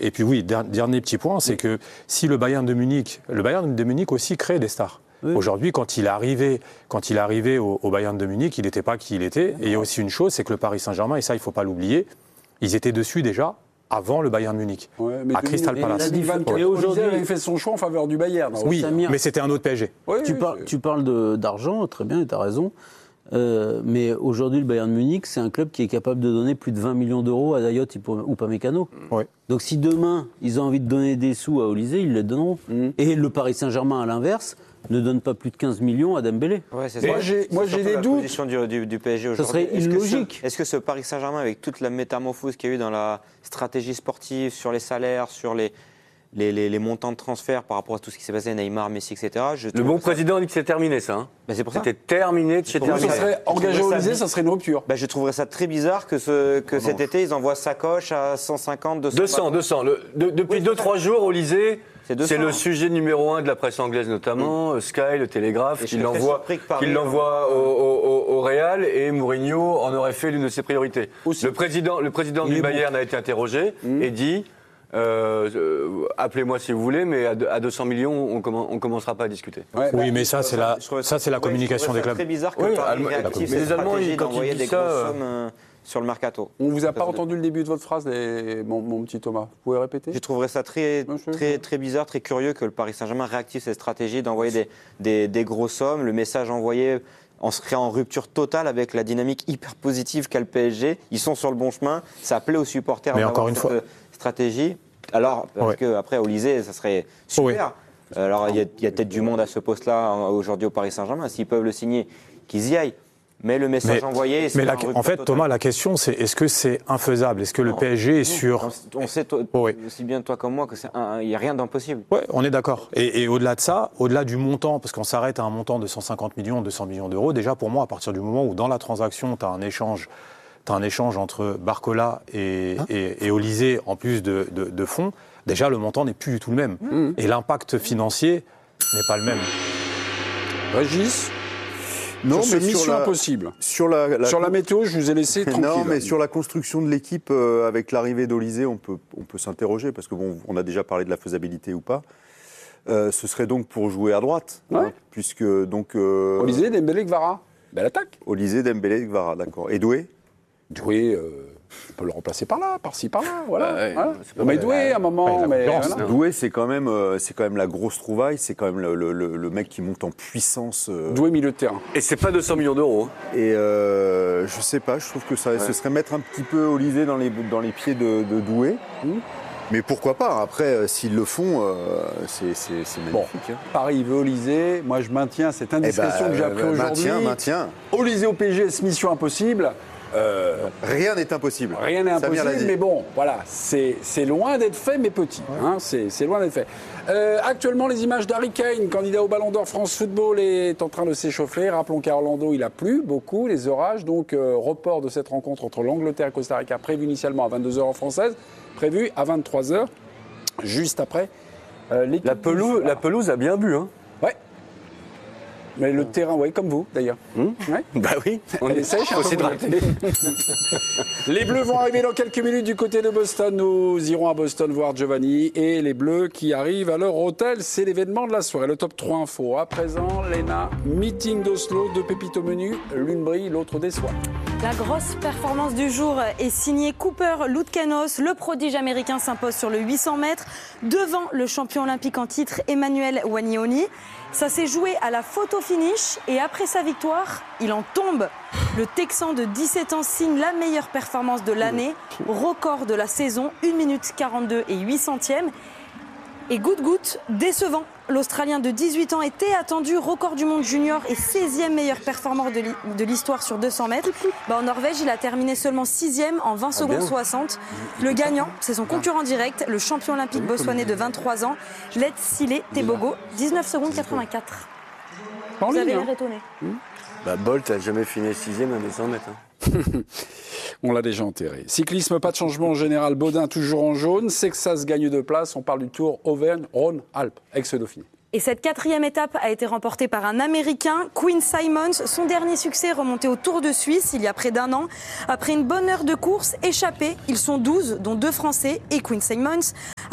Et puis oui, dernier petit point, c'est que si le Bayern de Munich aussi crée des stars. Oui. Aujourd'hui, quand il est arrivé au Bayern de Munich, il n'était pas qui il était. Et il y a aussi une chose, c'est que le Paris Saint-Germain, et ça il ne faut pas l'oublier, ils étaient dessus déjà avant le Bayern Munich, à Crystal Palace. Et aujourd'hui, il avait fait son choix en faveur du Bayern. Oui, mais c'était un autre PSG. Oui, tu parles d'argent, très bien, et tu as raison. Mais aujourd'hui, le Bayern Munich, c'est un club qui est capable de donner plus de 20 millions d'euros à Dayot ou Upamecano. Oui. Donc si demain, ils ont envie de donner des sous à Olysée, ils les donneront. Et le Paris Saint-Germain, à l'inverse, ne donne pas plus de 15 millions à Dembélé. Ouais, c'est ça. Moi, j'ai des doutes. La position du PSG aujourd'hui. Ça serait illogique. Est-ce que ce Paris Saint-Germain, avec toute la métamorphose qu'il y a eu dans la stratégie sportive, sur les salaires, sur les montants de transfert par rapport à tout ce qui s'est passé, Neymar, Messi, etc. Le bon président dit que c'est terminé, ça. Hein. Ben, c'est pour ça. C'était terminé de chez terminé. Ça serait engagé au Élysée, ça serait une rupture. Ben, je trouverais ça très bizarre que cet été, ils envoient Sacoche à 150, 200. 200. Depuis 2-3 jours, au Élysée, c'est le hein. sujet numéro 1 de la presse anglaise notamment, Sky, le Télégraphe, qui l'envoie au Real, et Mourinho en aurait fait l'une de ses priorités. Le président du Bayern a été interrogé et dit appelez-moi si vous voulez, mais à 200 millions, on commencera pas à discuter. Ouais, oui, mais ça c'est la communication des clubs. C'est très bizarre que Paris réactive cette stratégie d'envoyer des grosses sommes sur le mercato. On vous a pas entendu le début de votre phrase, mon petit Thomas. Vous pouvez répéter ? Je trouverais ça très bizarre, très curieux que le Paris Saint-Germain réactive cette stratégie d'envoyer des grosses sommes. Le message envoyé serait en rupture totale avec la dynamique hyper positive qu'a le PSG. Ils sont sur le bon chemin. Ça plaît aux supporters d'avoir cette stratégie. Alors, parce qu'après, au Élysée, ça serait super. Oui. Alors, il y a peut-être du monde à ce poste-là aujourd'hui au Paris Saint-Germain. S'ils peuvent le signer, qu'ils y aillent. Mais le message envoyé, c'est en fait, totale. Thomas, la question, c'est est-ce que c'est infaisable ? Est-ce que le PSG est sûr ? On sait aussi bien toi comme moi qu'il n'y a rien d'impossible. Oui, on est d'accord. Et au-delà de ça, au-delà du montant, parce qu'on s'arrête à un montant de 150 millions, 200 millions d'euros, déjà pour moi, à partir du moment où dans la transaction, tu as un échange entre Barcola et Olysée en plus de fonds, déjà le montant n'est plus du tout le même. Et l'impact financier n'est pas le même. Régis ? Non, mais mission impossible. Sur la météo, je vous ai laissé tranquille. Non, mais sur la construction de l'équipe, avec l'arrivée d'Olysée, on peut s'interroger, parce que on a déjà parlé de la faisabilité ou pas. Ce serait donc pour jouer à droite, puisque donc... Olysée, Dembélé, Gvara. Belle attaque. Olysée, Dembélé, Gvara, d'accord. Et Doué ? Doué, on peut le remplacer par-ci, par-là, voilà. On met Doué à un moment, mais... Voilà. Doué, c'est quand même la grosse trouvaille, c'est quand même le mec qui monte en puissance. Doué, milieu de terrain. Et c'est pas 200 millions d'euros. Et je sais pas, je trouve que ce serait mettre un petit peu Olysée dans les pieds de Doué. Mais pourquoi pas ? Après, s'ils le font, c'est magnifique. Bon, Paris veut Olysée. Moi, je maintiens cette indiscrétion que j'ai appris aujourd'hui. Maintien. Olysée au PSG, mission impossible. Rien n'est impossible. Rien n'est impossible, mais bon, voilà, c'est loin d'être fait, mais petit. Hein, c'est loin d'être fait. Actuellement, les images d'Harry Kane, candidat au Ballon d'Or France Football, est en train de s'échauffer. Rappelons qu'à Orlando, il a plu beaucoup, les orages. Donc, report de cette rencontre entre l'Angleterre et Costa Rica, prévu initialement à 22h en française, prévu à 23h, juste après l'équipe. La pelouse a bien bu, hein. Ouais. Mais le terrain, comme vous, d'ailleurs. Ouais. Bah oui, on essaie, je suis Les Bleus vont arriver dans quelques minutes du côté de Boston. Nous irons à Boston voir Giovanni et les Bleus qui arrivent à leur hôtel. C'est l'événement de la soirée, le top 3 info. À présent, Léna, meeting d'Oslo, 2 pépites au menu. L'une brille, l'autre déçoit. La grosse performance du jour est signée Cooper Loutkanos. Le prodige américain s'impose sur le 800 mètres devant le champion olympique en titre Emmanuel Wanyoni. Ça s'est joué à la photo finish et après sa victoire, il en tombe. Le Texan de 17 ans signe la meilleure performance de l'année, record de la saison, 1 minute 42 et 8 centièmes. Et goutte décevant. L'Australien de 18 ans était attendu, record du monde junior et 16e meilleure performance de l'histoire sur 200 mètres. En Norvège, il a terminé seulement 6e en 20 secondes 60. Le gagnant, c'est son concurrent direct, le champion olympique botswanais de 23 ans, Letsile Tebogo, 19 secondes 84. Vous avez l'air étonné. Bolt n'a jamais fini 6e à 200 mètres. On l'a déjà enterré. Cyclisme, pas de changement en général. Baudin toujours en jaune. Sexas gagne 2 places. On parle du Tour Auvergne-Rhône-Alpes, ex-Dauphiné. Et cette 4e étape a été remportée par un Américain, Quinn Simmons. Son dernier succès remonté au Tour de Suisse il y a près d'1 an. Après une bonne heure de course, échappé, ils sont 12, dont 2 Français et Quinn Simmons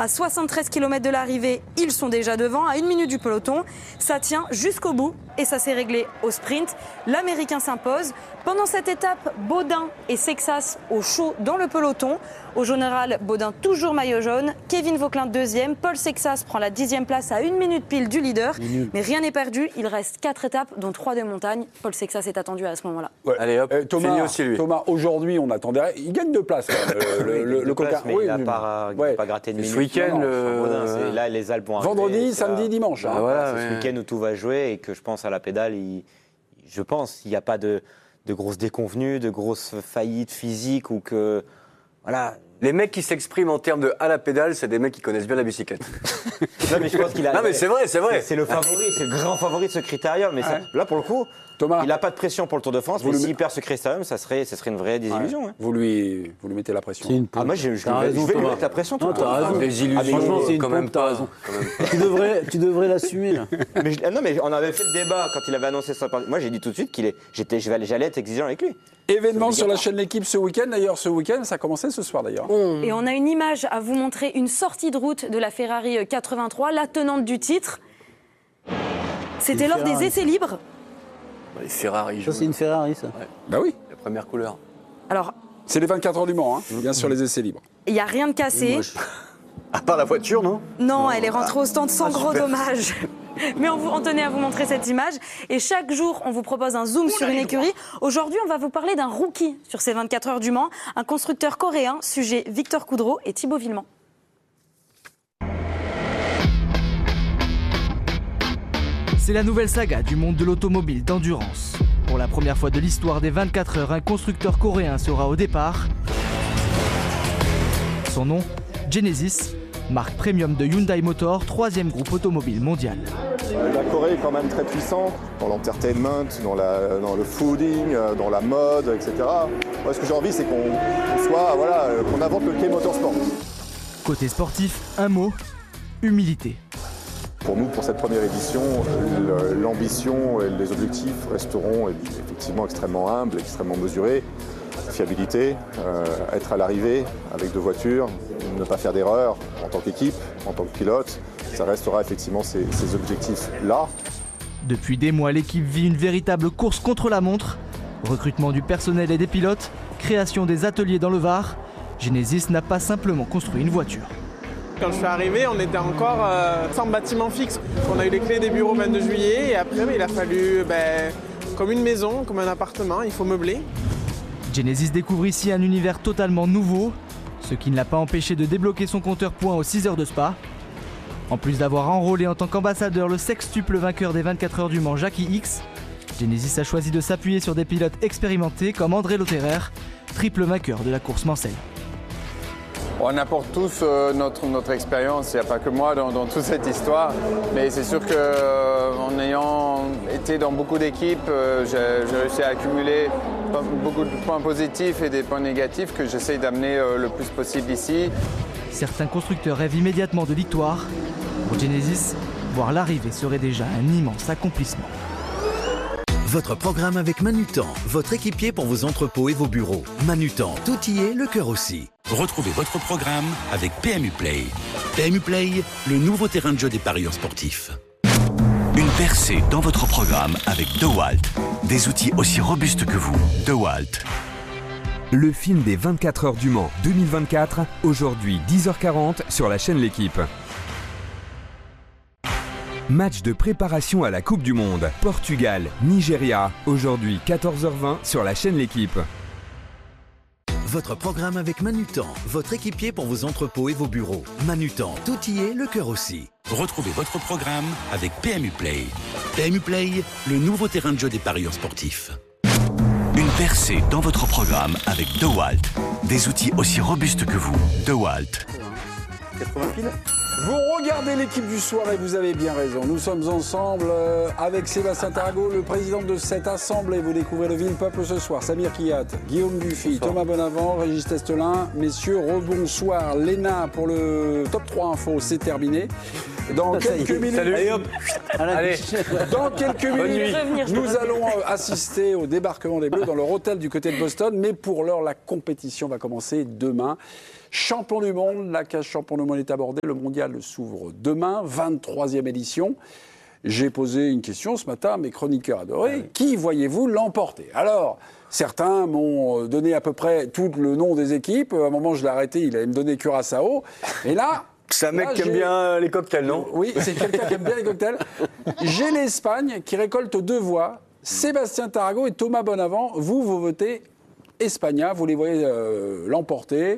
À 73 km de l'arrivée, ils sont déjà devant, à 1 minute du peloton. Ça tient jusqu'au bout et ça s'est réglé au sprint. L'Américain s'impose. Pendant cette étape, Baudin et Sexas au chaud dans le peloton. Au général, Baudin toujours maillot jaune. Kevin Vauquelin deuxième. Paul Sexas prend la 10e place à 1 minute pile du leader. Mais rien n'est perdu. Il reste 4 étapes, dont 3 de montagne. Paul Sexas est attendu à ce moment-là. Ouais. Allez hop, Thomas, aujourd'hui, on attendait. Il gagne 2 places. Le Coca. Mais il n'a pas gratté de minutes. Ce week-end, là, les Alpes vont arriver. Vendredi, samedi, dimanche. C'est ce week-end où tout va jouer et que je pense à la pédale, je pense qu'il n'y a pas de grosses déconvenues, de grosses faillites physiques ou que... Voilà. Les mecs qui s'expriment en termes de à la pédale, c'est des mecs qui connaissent bien la bicyclette. Non, mais je pense qu'il a... Non, mais c'est vrai. C'est le favori, c'est le grand favori de ce critérium. Mais là, pour le coup, Thomas, il n'a pas de pression pour le Tour de France, mais s'il perd ce critérium, ça serait une vraie désillusion. Ouais. Vous lui mettez la pression. Moi, je vais lui mettre la pression. Non, t'as raison. Des illusions, franchement, c'est une quand même t'as raison. Tu devrais l'assumer, là. mais on avait fait le débat quand il avait annoncé ça. Moi, j'ai dit tout de suite j'allais être exigeant avec lui. Événement sur la chaîne L'Équipe ce week-end. D'ailleurs, ce week-end, ça a commencé ce soir, d'ailleurs. Et on a une image à vous montrer, une sortie de route de la Ferrari 83, la tenante du titre. C'était lors des essais libres. Les Ferrari. Ça, c'est une Ferrari, ça. Ouais. Bah oui. La première couleur. Alors, c'est les 24 heures du Mans, bien sûr, les essais libres. il n'y a rien de cassé. À part la voiture, non? Non, elle est rentrée au stand sans gros dommages. Mais on tenait à vous montrer cette image. Et chaque jour, on vous propose un zoom sur une écurie. Aujourd'hui, on va vous parler d'un rookie sur ces 24 heures du Mans, un constructeur coréen, sujet Victor Coudreau et Thibaut Villemont. C'est la nouvelle saga du monde de l'automobile d'endurance. Pour la première fois de l'histoire des 24 heures, un constructeur coréen sera au départ. Son nom, Genesis, marque premium de Hyundai Motor, 3e groupe automobile mondial. La Corée est quand même très puissante dans l'entertainment, dans le fooding, dans la mode, etc. Moi, ce que j'ai envie, c'est qu'on invente le K-Motorsport. Côté sportif, un mot, humilité. Pour nous, pour cette première édition, l'ambition et les objectifs resteront effectivement extrêmement humbles, extrêmement mesurés. Fiabilité, être à l'arrivée avec 2 voitures, ne pas faire d'erreur en tant qu'équipe, en tant que pilote, ça restera effectivement ces objectifs-là. Depuis des mois, l'équipe vit une véritable course contre la montre. Recrutement du personnel et des pilotes, création des ateliers dans le Var. Genesis n'a pas simplement construit une voiture. Quand je suis arrivé, on était encore sans bâtiment fixe. On a eu les clés des bureaux le 22 juillet et après, il a fallu, comme une maison, comme un appartement, il faut meubler. Genesis découvre ici un univers totalement nouveau, ce qui ne l'a pas empêché de débloquer son compteur points aux 6 heures de Spa. En plus d'avoir enrôlé en tant qu'ambassadeur le sextuple vainqueur des 24 heures du Mans, Jackie X, Genesis a choisi de s'appuyer sur des pilotes expérimentés comme André Lotterer, triple vainqueur de la course Mansell. On apporte tous notre expérience, il n'y a pas que moi dans toute cette histoire, mais c'est sûr qu'en ayant été dans beaucoup d'équipes, j'ai réussi à accumuler beaucoup de points positifs et des points négatifs que j'essaye d'amener le plus possible ici. Certains constructeurs rêvent immédiatement de victoire. Pour Genesis, voir l'arrivée serait déjà un immense accomplissement. Votre programme avec Manutan, votre équipier pour vos entrepôts et vos bureaux. Manutan, tout y est, le cœur aussi. Retrouvez votre programme avec PMU Play. PMU Play, le nouveau terrain de jeu des parieurs sportifs. Une percée dans votre programme avec DeWalt. Des outils aussi robustes que vous. DeWalt. Le film des 24 heures du Mans 2024, aujourd'hui 10h40 sur la chaîne L'Équipe. Match de préparation à la Coupe du Monde. Portugal, Nigeria, aujourd'hui 14h20 sur la chaîne L'Équipe. Votre programme avec Manutan, votre équipier pour vos entrepôts et vos bureaux. Manutan, tout y est, le cœur aussi. Retrouvez votre programme avec PMU Play. PMU Play, le nouveau terrain de jeu des parieurs sportifs. Une percée dans votre programme avec DeWalt. Des outils aussi robustes que vous. DeWalt. 80 piles. Vous regardez L'Équipe du soir et vous avez bien raison. Nous sommes ensemble avec Sébastien Tarago, le président de cette assemblée. Vous découvrez le Ville Peuple ce soir. Samir Kiyat, Guillaume Dufy, Thomas Bonavent, Régis Testelin. Messieurs, rebonsoir. Léna pour le top 3 info, c'est terminé. Dans quelques minutes, Salut. Allez. Dans quelques minutes, nous allons assister au débarquement des Bleus dans leur hôtel du côté de Boston. Mais pour l'heure, la compétition va commencer demain. Champion du monde, la case champion du monde est abordée. Le mondial s'ouvre demain, 23e édition. J'ai posé une question ce matin à mes chroniqueurs adorés. Qui voyez-vous l'emporter ? Alors, certains m'ont donné à peu près tout le nom des équipes. À un moment, je l'ai arrêté, il allait me donner Curaçao. Et là... C'est un mec qui aime bien les cocktails, non ? Oui, c'est quelqu'un qui aime bien les cocktails. J'ai l'Espagne qui récolte 2 voix. Sébastien Tarago et Thomas Bonavent. Vous votez Espagna. Vous les voyez l'emporter.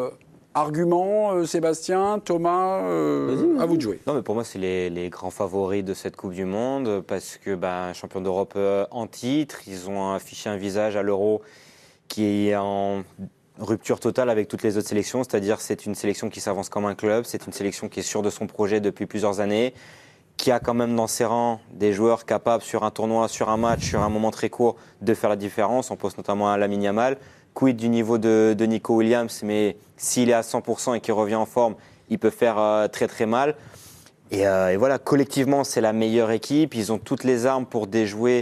Argument, Sébastien, Thomas, à vous de jouer. Non, mais pour moi, c'est les grands favoris de cette Coupe du Monde parce que champion d'Europe en titre, ils ont affiché un visage à l'Euro qui est en rupture totale avec toutes les autres sélections, c'est-à-dire c'est une sélection qui s'avance comme un club, c'est une sélection qui est sûre de son projet depuis plusieurs années, qui a quand même dans ses rangs des joueurs capables sur un tournoi, sur un match, sur un moment très court, de faire la différence. On pense notamment à Lamine Yamal. Quid du niveau de Nico Williams, mais s'il est à 100% et qu'il revient en forme, il peut faire très très mal. Et voilà, collectivement, c'est la meilleure équipe. Ils ont toutes les armes pour déjouer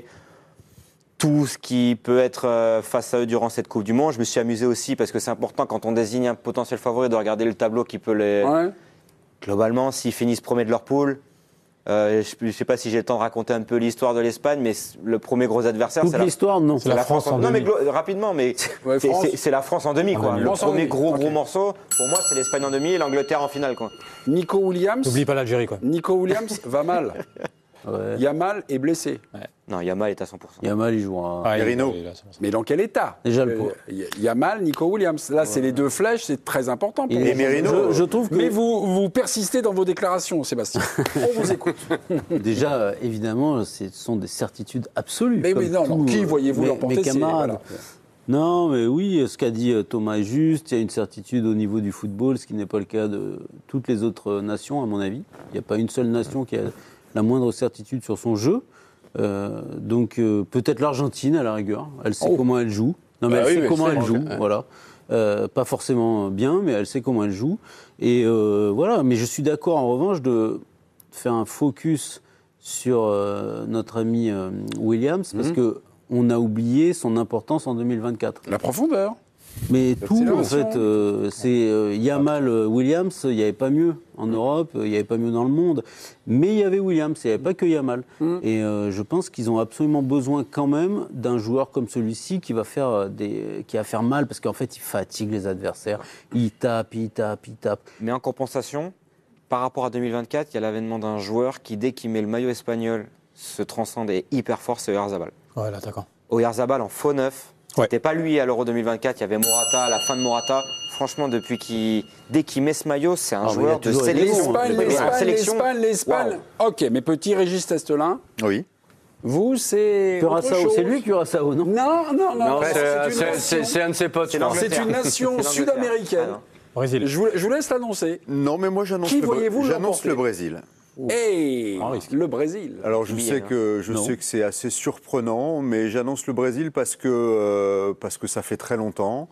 tout ce qui peut être face à eux durant cette Coupe du Monde. Je me suis amusé aussi parce que c'est important quand on désigne un potentiel favori de regarder le tableau qui peut les... Ouais. Globalement, s'ils finissent premiers de leur poule, je ne sais pas si j'ai le temps de raconter un peu l'histoire de l'Espagne, mais le premier gros adversaire, c'est l'histoire, non. C'est la France en demi. Non, mais rapidement, mais ouais, c'est la France en demi, quoi. Le premier gros morceau, pour moi, c'est l'Espagne en demi et l'Angleterre en finale, quoi. Nico Williams. N'oublie pas l'Algérie, quoi. Nico Williams va mal. Ouais. Yamal est blessé. Ouais. Non, Yamal est à 100%. Yamal, il jouera. Mais dans quel état ? Déjà le pauvre. Yamal, Nico Williams. Là, c'est les 2 flèches, c'est très important pour Et Merino. Je trouve que... Mais vous persistez dans vos déclarations, Sébastien. On vous écoute. Déjà, évidemment, ce sont des certitudes absolues. Mais oui, non, qui voyez-vous l'emporter ? Mes camarades. Non, mais oui, ce qu'a dit Thomas est juste. Il y a une certitude au niveau du football, ce qui n'est pas le cas de toutes les autres nations, à mon avis. Il n'y a pas une seule nation qui a la moindre certitude sur son jeu. Donc peut-être l'Argentine à la rigueur. Elle sait comment elle joue. Non, mais elle sait comment elle joue. Voilà. Pas forcément bien, mais elle sait comment elle joue. Et voilà. Mais je suis d'accord en revanche de faire un focus sur notre ami Williams parce que on a oublié son importance en 2024. La profondeur. Mais tout, en fait, c'est Yamal, Williams, il n'y avait pas mieux en Europe, il n'y avait pas mieux dans le monde. Mais il y avait Williams, il n'y avait pas que Yamal. Et je pense qu'ils ont absolument besoin quand même d'un joueur comme celui-ci qui va faire mal, parce qu'en fait, il fatigue les adversaires. Il tape. Mais en compensation, par rapport à 2024, il y a l'avènement d'un joueur qui, dès qu'il met le maillot espagnol, se transcende et est hyper fort, c'est Oyarzabal. Ouais, l'attaquant. Oyarzabal en faux neuf. C'était pas lui à l'Euro 2024, il y avait Morata, à la fin de Morata. Franchement, dès qu'il met ce maillot, c'est un joueur de sélection. L'Espagne. Wow. Ok, mais petit Régis Testelin. Oui. Vous, c'est Curaçao, c'est lui Curaçao, non ? Non, c'est un de ses potes. C'est une nation sud-américaine. Brésil. Je vous laisse l'annoncer. Non, mais moi j'annonce le Brésil. Et le Brésil. Alors je sais que c'est assez surprenant, mais j'annonce le Brésil parce que ça fait très longtemps.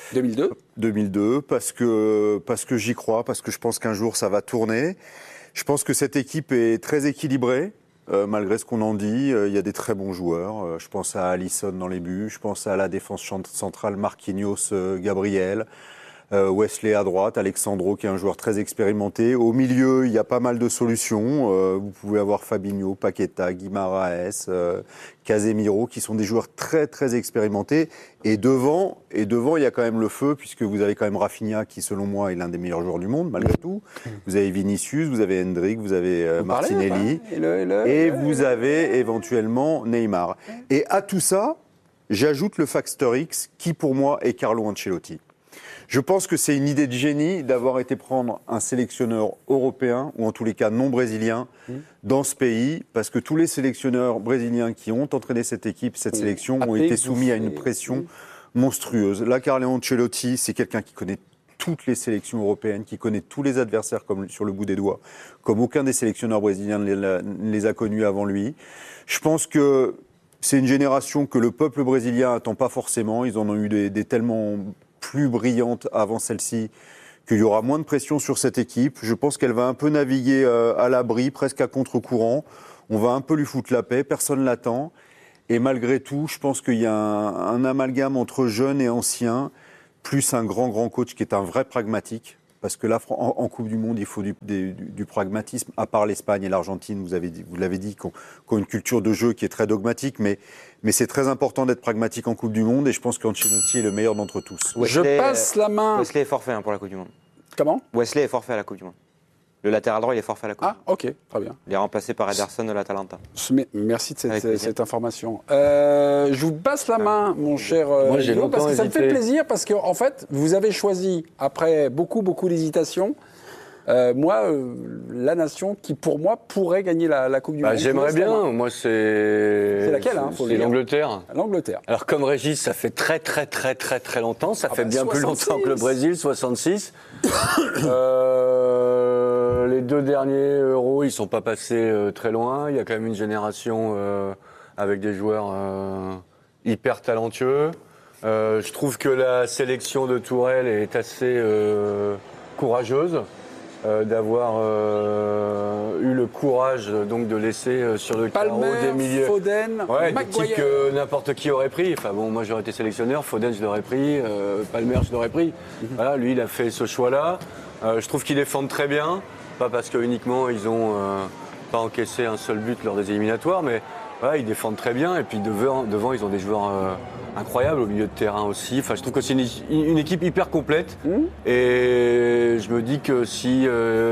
2002, parce que j'y crois, parce que je pense qu'un jour ça va tourner. Je pense que cette équipe est très équilibrée, malgré ce qu'on en dit. Il y a des très bons joueurs. Je pense à Alisson dans les buts, je pense à la défense centrale Marquinhos, Gabriel. Wesley à droite, Alexandro qui est un joueur très expérimenté. Au milieu, il y a pas mal de solutions. Vous pouvez avoir Fabinho, Paqueta, Guimaraes, Casemiro qui sont des joueurs très très expérimentés. Et devant, il y a quand même le feu puisque vous avez quand même Rafinha qui selon moi est l'un des meilleurs joueurs du monde malgré tout. Vous avez Vinicius, vous avez Hendrick, vous avez Martinelli et vous avez éventuellement Neymar. Et à tout ça, j'ajoute le facteur X qui pour moi est Carlo Ancelotti. Je pense que c'est une idée de génie d'avoir été prendre un sélectionneur européen, ou en tous les cas non brésilien, dans ce pays, parce que tous les sélectionneurs brésiliens qui ont entraîné cette équipe, cette sélection, ont été soumis à une pression monstrueuse. Là, Carlo Ancelotti, c'est quelqu'un qui connaît toutes les sélections européennes, qui connaît tous les adversaires comme sur le bout des doigts, comme aucun des sélectionneurs brésiliens ne les a connus avant lui. Je pense que c'est une génération que le peuple brésilien n'attend pas forcément. Ils en ont eu des tellement plus brillantes avant celle-ci qu'il y aura moins de pression sur cette équipe. Je pense qu'elle va un peu naviguer à l'abri, presque à contre-courant. On va un peu lui foutre la paix, personne l'attend. Et malgré tout, je pense qu'il y a un amalgame entre jeunes et anciens, plus un grand coach qui est un vrai pragmatique. Parce que là, en Coupe du Monde, il faut du pragmatisme, à part l'Espagne et l'Argentine, vous l'avez dit, qui ont une culture de jeu qui est très dogmatique, mais c'est très important d'être pragmatique en Coupe du Monde, et je pense qu'Ancelotti est le meilleur d'entre tous. Je passe la main... Wesley est forfait pour la Coupe du Monde. Comment ? Wesley est forfait à la Coupe du Monde. Le latéral droit, il est forfait à la Coupe. Ah, ok, très bien. Il est remplacé par Ederson de l'Atalanta. Merci de cette information. Je vous passe la main, mon cher Hugo, parce que ça me fait plaisir, parce qu'en fait, vous avez choisi, après beaucoup d'hésitation, la nation qui, pour moi, pourrait gagner la Coupe du Monde. J'aimerais bien. Moi, c'est laquelle c'est l'Angleterre. L'Angleterre. Alors, comme Régis, ça fait très longtemps. Ça fait bien 66. Plus longtemps que le Brésil, 66. Les 2 derniers Euros, ils sont pas passés très loin. Il y a quand même une génération avec des joueurs hyper talentueux. Je trouve que la sélection de Tourelle est assez courageuse. D'avoir eu le courage donc de laisser sur le carreau des milieux. Foden, des types que n'importe qui aurait pris. Enfin bon, moi j'aurais été sélectionneur, Foden je l'aurais pris, Palmer je l'aurais pris. Voilà, lui il a fait ce choix-là. Je trouve qu'ils défendent très bien, pas parce que uniquement ils ont pas encaissé un seul but lors des éliminatoires, mais voilà, ils défendent très bien. Et puis devant ils ont des joueurs incroyables au milieu de terrain aussi. Enfin, je trouve que c'est une équipe hyper complète. Et je me dis que si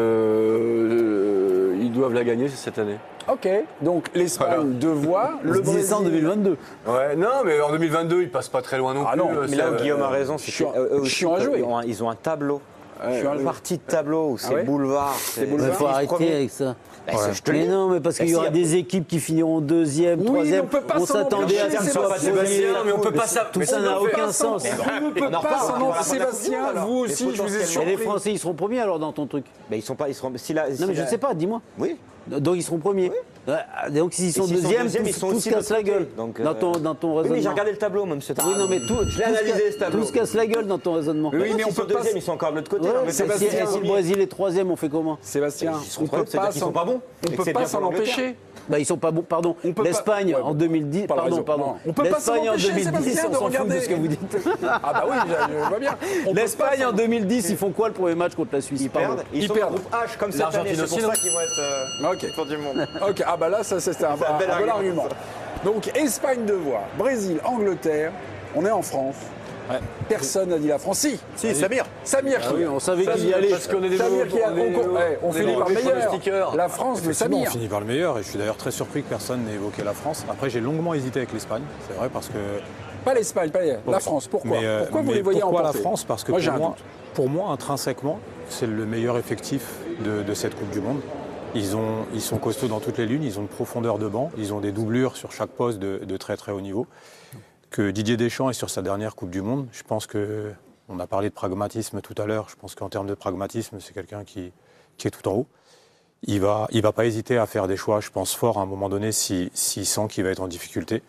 ils doivent la gagner, c'est cette année. Ok, donc l'Espagne, 2 voix, le Brésil en 2022. Ouais, non, mais en 2022, ils passent pas très loin non plus. Non, mais là où Guillaume a raison, c'est chiant à jouer. Ils ont un tableau. Une partie de tableau où c'est boulevard. Il faut arrêter avec ça. Mais non, mais parce qu'il y aura des équipes qui finiront 2e, 3e. On s'attendait à ce que soit Sébastien, mais on peut pas ça. Tout ça n'a aucun sens. On ne peut pas s'en Sébastien, vous aussi, je vous ai surpris. Et les Français, ils seront premiers alors dans ton truc. Mais ils sont pas. Non, mais je ne sais pas, dis-moi. Oui. Donc ils seront premiers. Donc s'ils sont deuxièmes, tout se casse la gueule. Dans ton raisonnement. Oui, mais j'ai regardé le tableau, même ce tableau. Oui, non, mais je l'ai analysé ce tableau. Tout se casse la gueule dans ton raisonnement. Oui, mais on peut pas. Ils sont encore de l'autre côté. Et si le Brésil est 3e, on fait comment ? Sébastien, ils sont pas bons. On peut pas s'en empêcher. Ils sont pas bons, pardon. L'Espagne en 2010, pardon. On peut pas s'en empêcher, Sébastien, de regarder ce que vous dites. Ah bah oui, je vois bien. L'Espagne en 2010, ils font quoi le premier match contre la Suisse ? Ils perdent. Ils sont en groupe H comme cette année. C'est pour ça qu'ils vont être pour du monde. Ok, ah bah là, ça c'était un bon argument. Donc Espagne 2 voix, Brésil, Angleterre. On est en France. Personne n'a dit la France. Si, Samir. Samir qui. Oui, on savait qu'il y allait. Parce qu'on est des Samir qui on finit par le meilleur. La France de Samir. On finit par le meilleur et je suis d'ailleurs très surpris que personne n'ait évoqué la France. Après, j'ai longuement hésité avec l'Espagne, c'est vrai, parce que. Pas l'Espagne, pas la France. Pourquoi vous les voyez pourquoi emporter ? La France ? Parce que pour moi, intrinsèquement, c'est le meilleur effectif de cette Coupe du Monde. Ils sont costauds dans toutes les lunes, ils ont une profondeur de banc, ils ont des doublures sur chaque poste de très très haut niveau. Que Didier Deschamps est sur sa dernière Coupe du Monde. Je pense on a parlé de pragmatisme tout à l'heure, je pense qu'en termes de pragmatisme, c'est quelqu'un qui est tout en haut. Il va pas hésiter à faire des choix, je pense, forts à un moment donné s'il sent qu'il va être en difficulté.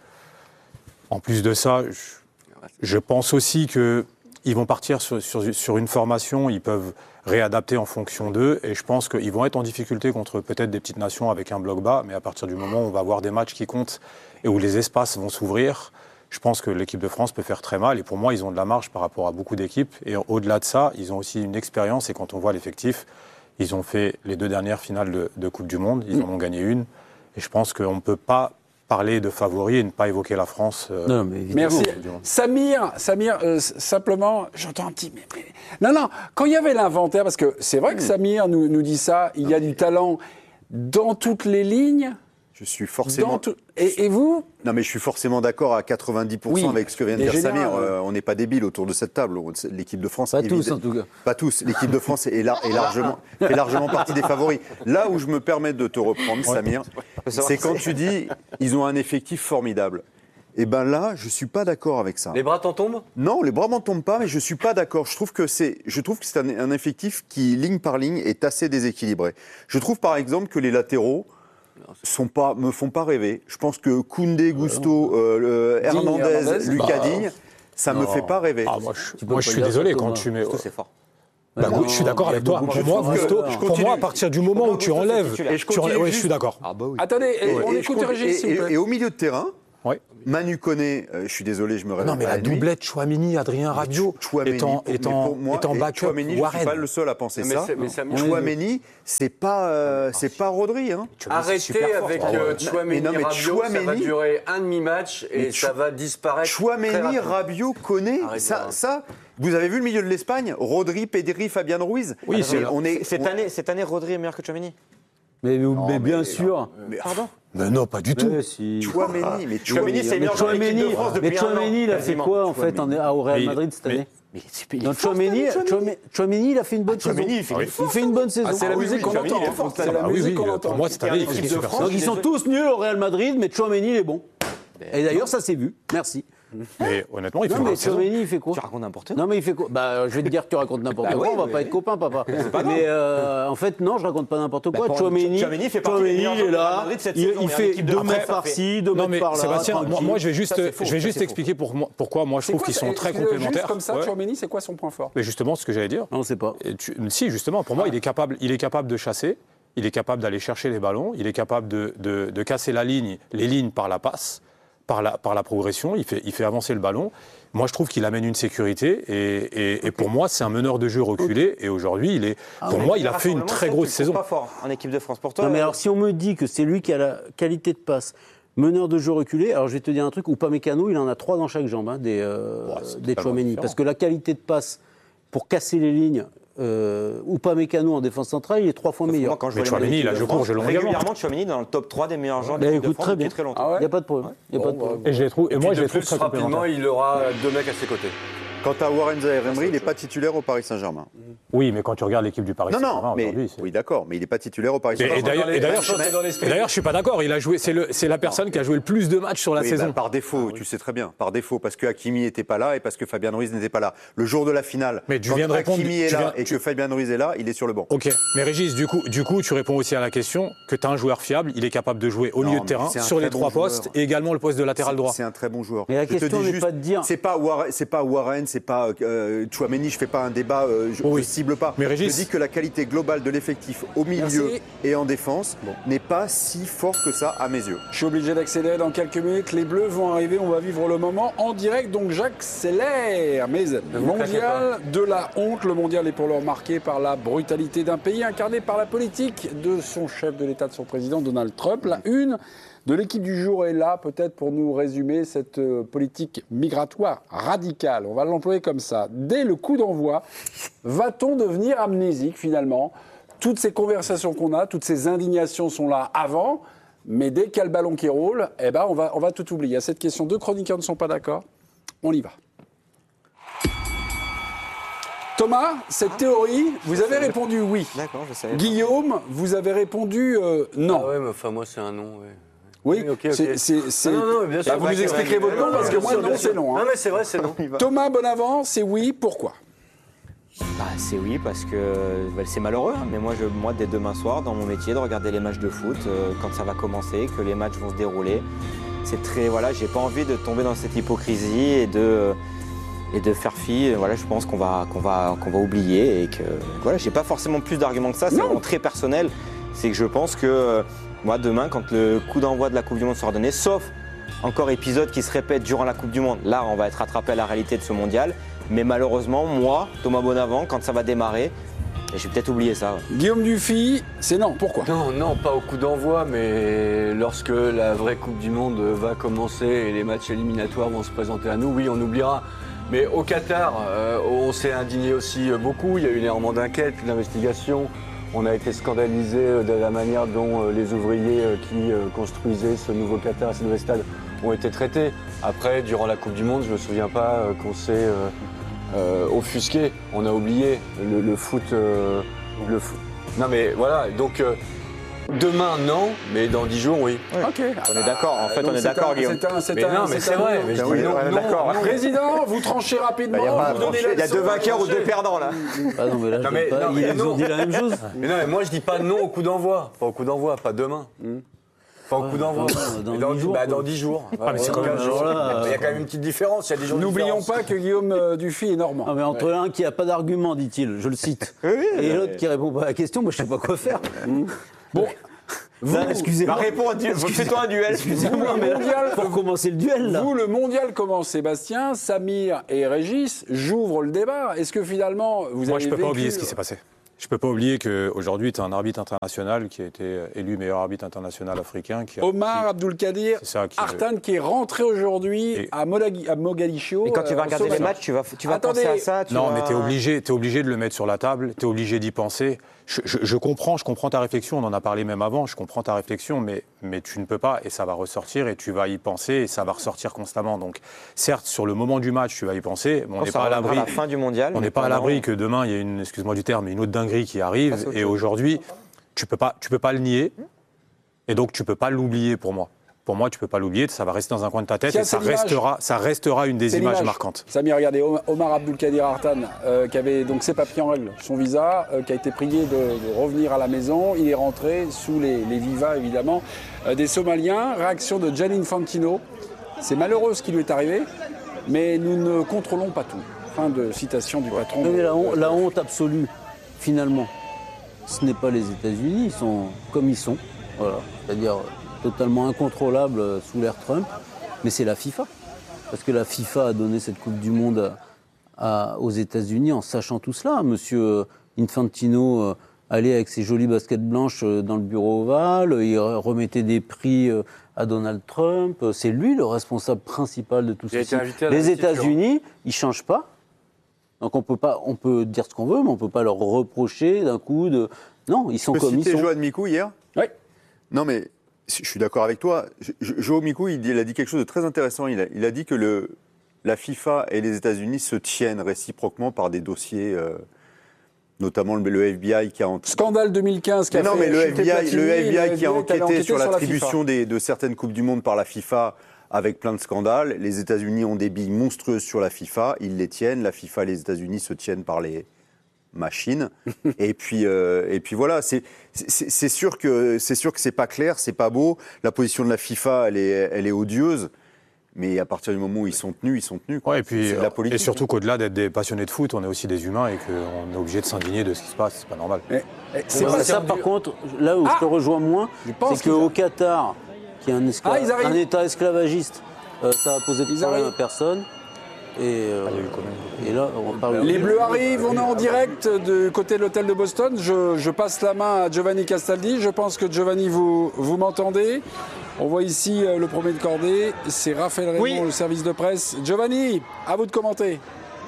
En plus de ça, je pense aussi qu'ils vont partir sur une formation, ils peuvent réadapter en fonction d'eux, et je pense qu'ils vont être en difficulté contre peut-être des petites nations avec un bloc bas, mais à partir du moment où on va avoir des matchs qui comptent et où les espaces vont s'ouvrir, je pense que l'équipe de France peut faire très mal, et pour moi, ils ont de la marge par rapport à beaucoup d'équipes, et au-delà de ça, ils ont aussi une expérience, et quand on voit l'effectif, ils ont fait les 2 dernières finales de Coupe du Monde, ils en ont gagné une, et je pense qu'on ne peut pas parler de favoris et ne pas évoquer la France. Non, mais merci. Samir, simplement, j'entends un petit... Non, quand il y avait l'inventaire, parce que c'est vrai que Samir nous dit ça, il y a du talent dans toutes les lignes. Je suis forcément... Et vous ? Non, mais je suis forcément d'accord à 90% avec ce que vient de dire Samir. On n'est pas débiles autour de cette table. L'équipe de France... Pas tous, en tout cas. Pas tous. L'équipe de France est largement partie des favoris. Là où je me permets de te reprendre, Samir, c'est quand tu dis ils ont un effectif formidable. Et bien là, je ne suis pas d'accord avec ça. Les bras t'en tombent ? Non, les bras m'en tombent pas, mais je ne suis pas d'accord. Je trouve que c'est un effectif qui, ligne par ligne, est assez déséquilibré. Je trouve par exemple que les latéraux me font pas rêver. Je pense que Koundé, Gusto, Hernandez, Lucas Digne, ça me fait pas rêver. Moi, je suis désolé quand tu mets. C'est fort. Bah, oui, je suis d'accord avec toi. Pour moi, à partir du moment où tu enlèves, je suis d'accord. Ah bah oui. Attendez, on écoute Régis, s'il vous plaît. Et au milieu de terrain, Manu Koné, je suis désolé, je me réveille. Non, mais la doublette Chouamini, Adrien Rabiot, étant backup, Chouamini, je ne suis pas le seul à penser ça. Chouameni, c'est pas Rodri. Hein. Arrêtez avec Chouameni, Rabiot, ça va durer un demi-match et ça va disparaître. Chouameni, Rabiot, Koné, ça. Vous avez vu le milieu de l'Espagne? Rodri, Pedri, Fabian Ruiz. Oui, cette année, Rodri est meilleur que Chouameni. Mais bien sûr. Pardon? Mais non, pas du tout. Chouameni, c'est meilleur joueur de l'équipe de France depuis un an. Chouameni, il a fait quoi en fait au Real Madrid cette année? Chouameni, il a fait une bonne saison. Il fait une bonne saison. C'est la musique qu'on entend. C'est la musique qu'on entend. Pour moi, cette année, l'équipe de France. Donc ils sont tous nuls au Real Madrid, mais Chouameni, il est bon. Et d'ailleurs, ça s'est vu. Merci. Mais honnêtement, il fait quoi? Chouameni, il fait quoi? Tu racontes n'importe quoi. Non, mais il fait quoi? Je vais te dire que tu racontes n'importe quoi. On va pas être copains, papa. Mais en fait, non, je raconte pas n'importe quoi. Chouameni, fait partie des meilleurs joueurs de Real Madrid cette saison. Il fait 2 mètres par-ci, 2 mètres par là. Sébastien, moi, je vais juste expliquer pourquoi moi je trouve qu'ils sont très complémentaires. Juste comme ça, Chouameni, c'est quoi son point fort? Mais justement, ce que j'allais dire. On ne sait pas. Si, justement, pour moi, il est capable de chasser. Il est capable d'aller chercher les ballons. Il est capable de casser les lignes par la passe. Par la progression, il fait avancer le ballon. Moi, je trouve qu'il amène une sécurité et pour moi, c'est un meneur de jeu reculé. Et aujourd'hui, il a fait une très grosse saison. Pas fort en équipe de France pour toi. Non, mais alors, si on me dit que c'est lui qui a la qualité de passe, meneur de jeu reculé, alors je vais te dire un truc, Upamecano, il en a 3 dans chaque jambe, des Chouameni. Parce que la qualité de passe pour casser les lignes, Upamecano en défense centrale, il est 3 fois meilleur. Mais Chouameni, là, je cours, je le regarde. Régulièrement, Chouameni dans le top 3 des meilleurs joueurs de l'équipe de France depuis très longtemps. Il n'y a pas de problème. Et je les trouve très rapidement, il aura 2 mecs à ses côtés. Quant à Warren Zaïre-Emery, il n'est pas titulaire au Paris Saint-Germain. Oui, mais quand tu regardes l'équipe du Paris Saint-Germain aujourd'hui, oui, d'accord, mais il n'est pas titulaire au Paris Saint-Germain. Et d'ailleurs, je suis pas d'accord. Il a joué. C'est la personne qui a joué le plus de matchs sur la saison. Par défaut, tu sais très bien. Par défaut, parce que Hakimi n'était pas là et parce que Fabien Ruiz n'était pas là. Le jour de la finale, quand Hakimi est là et que Fabien Ruiz est là, il est sur le banc. Ok, mais Régis, du coup, tu réponds aussi à la question que tu as un joueur fiable. Il est capable de jouer au milieu de terrain, sur les 3 postes et également le poste de latéral droit. C'est un très bon joueur. Mais la question n'est pas de dire. C'est pas Warren, c'est pas Chouameni. Je fais pas un débat. Je cible pas. Mais Régis, je dis que la qualité globale de l'effectif au milieu et en défense n'est pas si fort que ça à mes yeux. Je suis obligé d'accélérer dans quelques minutes. Les Bleus vont arriver, on va vivre le moment en direct, donc j'accélère. Mais mondial de la honte, le mondial est pour l'heure marqué par la brutalité d'un pays incarné par la politique de son chef de l'État, de son président Donald Trump. La une de l'équipe du jour est là, peut-être pour nous résumer cette politique migratoire radicale. On va l'employer comme ça. Dès le coup d'envoi, va-t-on devenir amnésique finalement? Toutes ces conversations qu'on a, toutes ces indignations sont là avant, mais dès qu'il y a le ballon qui roule, on va tout oublier. À cette question, 2 chroniqueurs ne sont pas d'accord. On y va. Thomas, cette théorie, vous avez répondu oui. D'accord, je savais. Guillaume, vous avez répondu non. Ah ouais, mais enfin moi c'est un non. Ouais. Oui, okay. Non, bien sûr. Vous nous expliquerez votre nom parce que moi non, c'est non. Non mais c'est vrai, c'est non. Thomas Bonavent, c'est oui. Pourquoi? C'est oui parce que c'est malheureux, hein, mais moi dès demain soir dans mon métier de regarder les matchs de foot quand ça va commencer, que les matchs vont se dérouler, c'est très j'ai pas envie de tomber dans cette hypocrisie et de faire fi. Je pense qu'on va oublier et que j'ai pas forcément plus d'arguments que ça. C'est vraiment très personnel. C'est que je pense que moi demain, quand le coup d'envoi de la Coupe du Monde sera donné, sauf encore épisode qui se répète durant la Coupe du Monde, là on va être rattrapé à la réalité de ce mondial. Mais malheureusement, moi, Thomas Bonavent, quand ça va démarrer, j'ai peut-être oublié ça. Guillaume Dufy, c'est non. Pourquoi? Non, pas au coup d'envoi, mais lorsque la vraie Coupe du Monde va commencer et les matchs éliminatoires vont se présenter à nous, oui, on oubliera. Mais au Qatar, on s'est indigné aussi beaucoup. Il y a eu énormément d'enquêtes, d'investigations. On a été scandalisé de la manière dont les ouvriers qui construisaient ce nouveau Qatar, ce nouveau stade, ont été traités. Après, durant la Coupe du Monde, je ne me souviens pas qu'on s'est offusqué. On a oublié le foot. Non mais voilà, donc demain non, mais dans 10 jours oui. Ok. On est d'accord, en fait on est d'accord Guillaume. Mais c'est vrai. Mais d'accord. Président, vous tranchez rapidement. Il y a 2 vainqueurs ou 2 perdants là. Ils ont dit la même chose. Mais non, mais moi je dis pas non au coup d'envoi. Pas au coup d'envoi, pas demain. Pas en coup d'envoi. Dans 10 jours. Mais c'est quand même 15 jours. Il y a quand même une petite différence. Il y a des jours de N'oublions différence. pas que Guillaume Dufy est normand. Ah, mais entre un qui n'a pas d'argument, dit-il, je le cite, et l'autre qui répond pas à la question, moi je sais pas quoi faire. Bon. Excusez-moi. Fais-toi un duel. Excusez-moi, mais pour commencer le duel, là. Vous, le mondial commence, Sébastien, Samir et Régis. J'ouvre le débat. Est-ce que finalement, vous avez je peux pas oublier ce qui s'est passé. Je peux pas oublier qu'aujourd'hui, tu as un arbitre international qui a été élu meilleur arbitre international africain. Omar Abdulkadir Artan, qui est rentré aujourd'hui à Mogadiscio. Et quand tu vas regarder les matchs, tu vas penser à ça. Mais tu es obligé de le mettre sur la table, tu es obligé d'y penser. Je comprends ta réflexion, on en a parlé même avant, je comprends ta réflexion, mais tu ne peux pas, et ça va ressortir, et tu vas y penser, et ça va ressortir constamment. Donc, certes, sur le moment du match, tu vas y penser, mais on n'est pas à l'abri. À la fin du mondial. On n'est pas à l'abri que demain, il y ait excuse-moi du terme, une autre dinguerie qui arrive, et aujourd'hui, tu peux pas le nier, et donc tu peux pas l'oublier pour moi. Pour moi, tu peux pas l'oublier, ça va rester dans un coin de ta tête, et ça restera une des images marquantes. Samir, regardez, Omar Abdulkadir Artan, qui avait donc ses papiers en règle, son visa, qui a été prié de revenir à la maison. Il est rentré sous les vivas, évidemment, des Somaliens. Réaction de Gianni Infantino. C'est malheureux ce qui lui est arrivé, mais nous ne contrôlons pas tout. Fin de citation du patron. Mais la honte absolue, finalement, ce n'est pas les États-Unis, ils sont comme ils sont. Voilà. C'est-à-dire totalement incontrôlable sous l'ère Trump, mais c'est la FIFA. Parce que la FIFA a donné cette Coupe du Monde aux États-Unis en sachant tout cela. Monsieur Infantino allait avec ses jolies baskets blanches dans le bureau ovale, il remettait des prix à Donald Trump. C'est lui le responsable principal de tout ceci. Les États-Unis, ils ne changent pas. Donc on peut dire ce qu'on veut, mais on ne peut pas leur reprocher d'un coup de... Non, ils sont comme ils sont. Tu as Johan Mikou hier ? Oui. Non, mais je suis d'accord avec toi. Joe Mikou, il a dit quelque chose de très intéressant. Il a dit que la FIFA et les États-Unis se tiennent réciproquement par des dossiers, notamment le FBI qui a... Scandale 2015 qui a fait... Non, mais le FBI qui a enquêté sur l'attribution de certaines Coupes du Monde par la FIFA avec plein de scandales. Les États-Unis ont des billes monstrueuses sur la FIFA. Ils les tiennent. La FIFA et les États-Unis se tiennent par les machine. et puis voilà, c'est sûr que c'est pas clair, c'est pas beau. La position de la FIFA, elle est odieuse. Mais à partir du moment où ils sont tenus, ils sont tenus. Ouais, et puis, c'est de la politique. Et surtout qu'au-delà d'être des passionnés de foot, on est aussi des humains et qu'on est obligé de s'indigner de ce qui se passe. C'est pas normal. C'est pas ça, par contre, là où je te rejoins moins, c'est qu'au Qatar, qui est un État esclavagiste, ça a posé de problème à personne. Et là, on parle. Les Bleus arrivent, on est en direct du côté de l'hôtel de Boston. Je passe la main à Giovanni Castaldi. Je pense que Giovanni, vous m'entendez. On voit ici le premier de cordée, c'est Raphaël Raymond, le service de presse. Giovanni, à vous de commenter.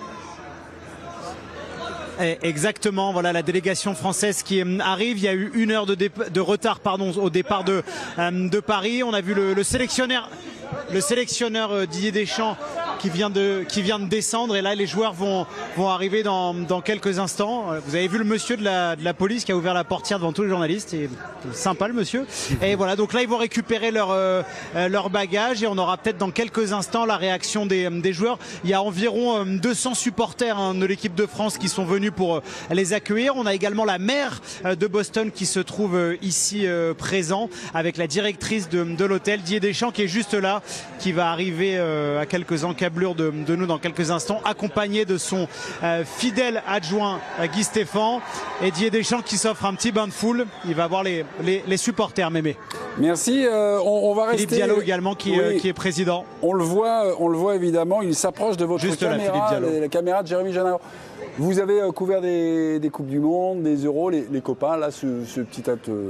Exactement, voilà la délégation française qui arrive. Il y a eu 1 heure de retard au départ de Paris. On a vu le sélectionneur Didier Deschamps qui vient de descendre, et là les joueurs vont arriver dans quelques instants. Vous avez vu le monsieur de la police qui a ouvert la portière devant tous les journalistes, et sympa le monsieur. Et voilà, donc là ils vont récupérer leur bagage, et on aura peut-être dans quelques instants la réaction des joueurs. Il y a environ 200 supporters de l'équipe de France qui sont venus pour les accueillir. On a également la maire de Boston qui se trouve ici présent, avec la directrice de l'hôtel, Didier Deschamps, qui est juste là, qui va arriver à quelques encablures de nous dans quelques instants, accompagné de son fidèle adjoint Guy Stéphane, et Didier Deschamps qui s'offre un petit bain de foule. Il va voir les supporters, Mémé. Merci. On va rester. Philippe Diallo également qui est président. On le voit évidemment. Il s'approche de votre caméra, la caméra de Jérémy Janard. Vous avez couvert des Coupes du Monde, des Euros, les copains. Là, ce petit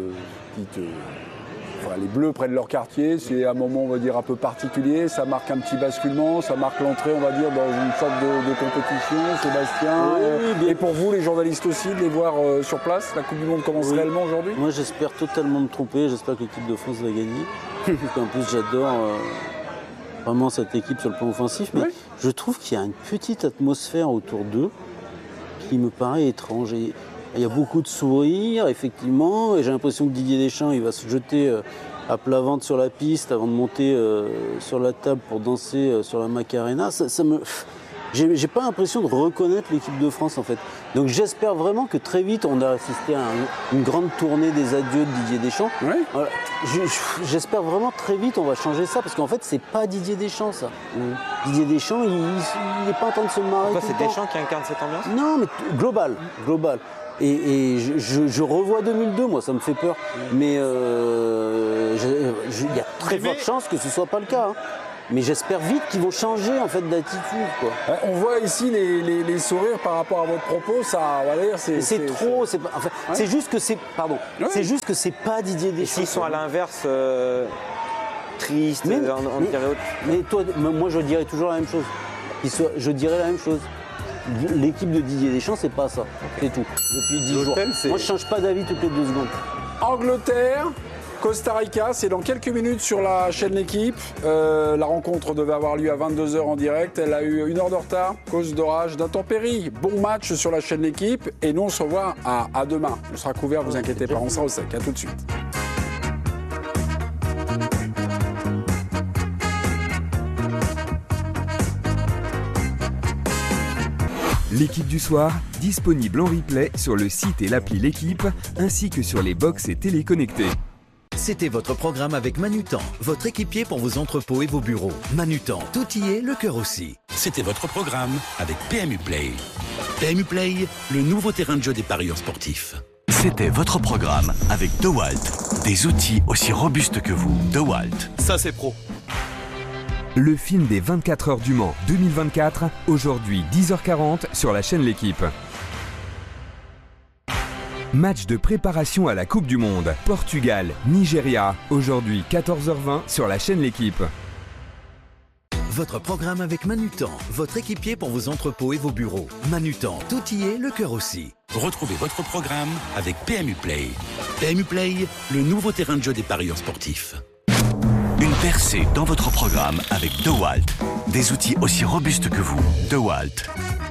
les Bleus prennent leur quartier, c'est un moment, on va dire, un peu particulier, ça marque un petit basculement, ça marque l'entrée, on va dire, dans une sorte de compétition. Sébastien, et pour vous, les journalistes aussi, de les voir sur place, la Coupe du Monde commence réellement aujourd'hui? Moi, j'espère totalement me tromper, j'espère que l'équipe de France va gagner. En plus, j'adore vraiment cette équipe sur le plan offensif, mais je trouve qu'il y a une petite atmosphère autour d'eux qui me paraît étrange. Il y a beaucoup de sourires, effectivement, et j'ai l'impression que Didier Deschamps, il va se jeter à plat ventre sur la piste avant de monter sur la table pour danser sur la Macarena. j'ai pas l'impression de reconnaître l'équipe de France en fait. Donc j'espère vraiment que très vite on a assisté à une grande tournée des adieux de Didier Deschamps. Oui. J'espère vraiment très vite on va changer ça parce qu'en fait c'est pas Didier Deschamps ça. Didier Deschamps il est pas en train de se marrer. Pourquoi c'est Deschamps qui incarne cette ambiance? Non mais global. Et je revois 2002, moi, ça me fait peur. Mais il y a très forte chance que ce ne soit pas le cas. Hein. Mais j'espère vite qu'ils vont changer en fait d'attitude. Quoi. On voit ici les sourires par rapport à votre propos. Ça, on va dire, c'est trop. C'est juste que c'est. Pardon. Ouais. C'est juste que c'est pas Didier Deschamps. S'ils sont à l'inverse, tristes, mais toi, moi, je dirais toujours la même chose. Je dirais la même chose. L'équipe de Didier Deschamps, c'est pas ça. C'est tout. Depuis 10 jours. Moi, je change pas d'avis toutes les 2 secondes. Angleterre, Costa Rica, c'est dans quelques minutes sur la chaîne L'Équipe. La rencontre devait avoir lieu à 22h en direct. Elle a eu 1 heure de retard, cause d'orage, d'intempéries. Bon match sur la chaîne L'Équipe. Et nous, on se revoit à demain. On sera couvert, vous inquiétez pas. On sera au sec. À tout de suite. L'équipe du soir, disponible en replay sur le site et l'appli L'Équipe, ainsi que sur les box et téléconnectés. C'était votre programme avec Manutan, votre équipier pour vos entrepôts et vos bureaux. Manutan, tout y est, le cœur aussi. C'était votre programme avec PMU Play. PMU Play, le nouveau terrain de jeu des parieurs sportifs. C'était votre programme avec DeWalt. Des outils aussi robustes que vous. DeWalt. Ça, c'est pro. Le film des 24 heures du Mans 2024, aujourd'hui 10h40 sur la chaîne L'Équipe. Match de préparation à la Coupe du Monde. Portugal, Nigeria, aujourd'hui 14h20 sur la chaîne L'Équipe. Votre programme avec Manutan, votre équipier pour vos entrepôts et vos bureaux. Manutan, tout y est, le cœur aussi. Retrouvez votre programme avec PMU Play. PMU Play, le nouveau terrain de jeu des parieurs sportifs. Une percée dans votre programme avec DeWalt. Des outils aussi robustes que vous. DeWalt.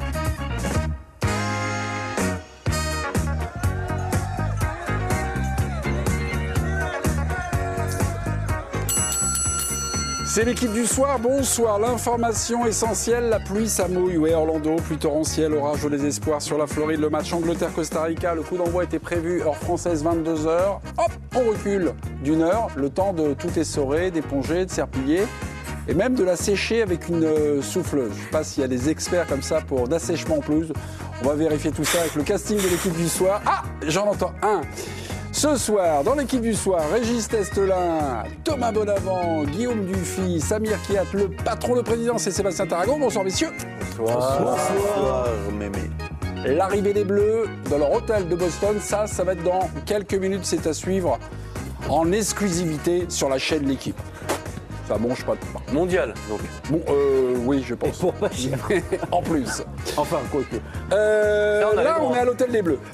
C'est l'équipe du soir, bonsoir. L'information essentielle, la pluie, ça mouille. Ouais, Orlando, pluie torrentielle, orage au désespoir sur la Floride. Le match Angleterre-Costa Rica, le coup d'envoi était prévu, heure française 22h. Hop, on recule d'1 heure, le temps de tout essorer, d'éponger, de serpiller et même de la sécher avec une souffleuse. Je ne sais pas s'il y a des experts comme ça pour d'assèchement en plus. On va vérifier tout ça avec le casting de l'équipe du soir. Ah, j'en entends un. Ce soir, dans l'équipe du soir, Régis Testelin, Thomas Bonavent, Guillaume Dufy, Samir Kiat, le patron, le président, c'est Sébastien Taragon. Bonsoir messieurs. Bonsoir, mémé. L'arrivée des Bleus dans leur hôtel de Boston, ça va être dans quelques minutes, c'est à suivre en exclusivité sur la chaîne L'Équipe. Ça mange pas de pain. Mondial, donc. Bon, oui, je pense. Et pour pas cher. En plus. Enfin, quoi que. Là, on est à l'hôtel des Bleus.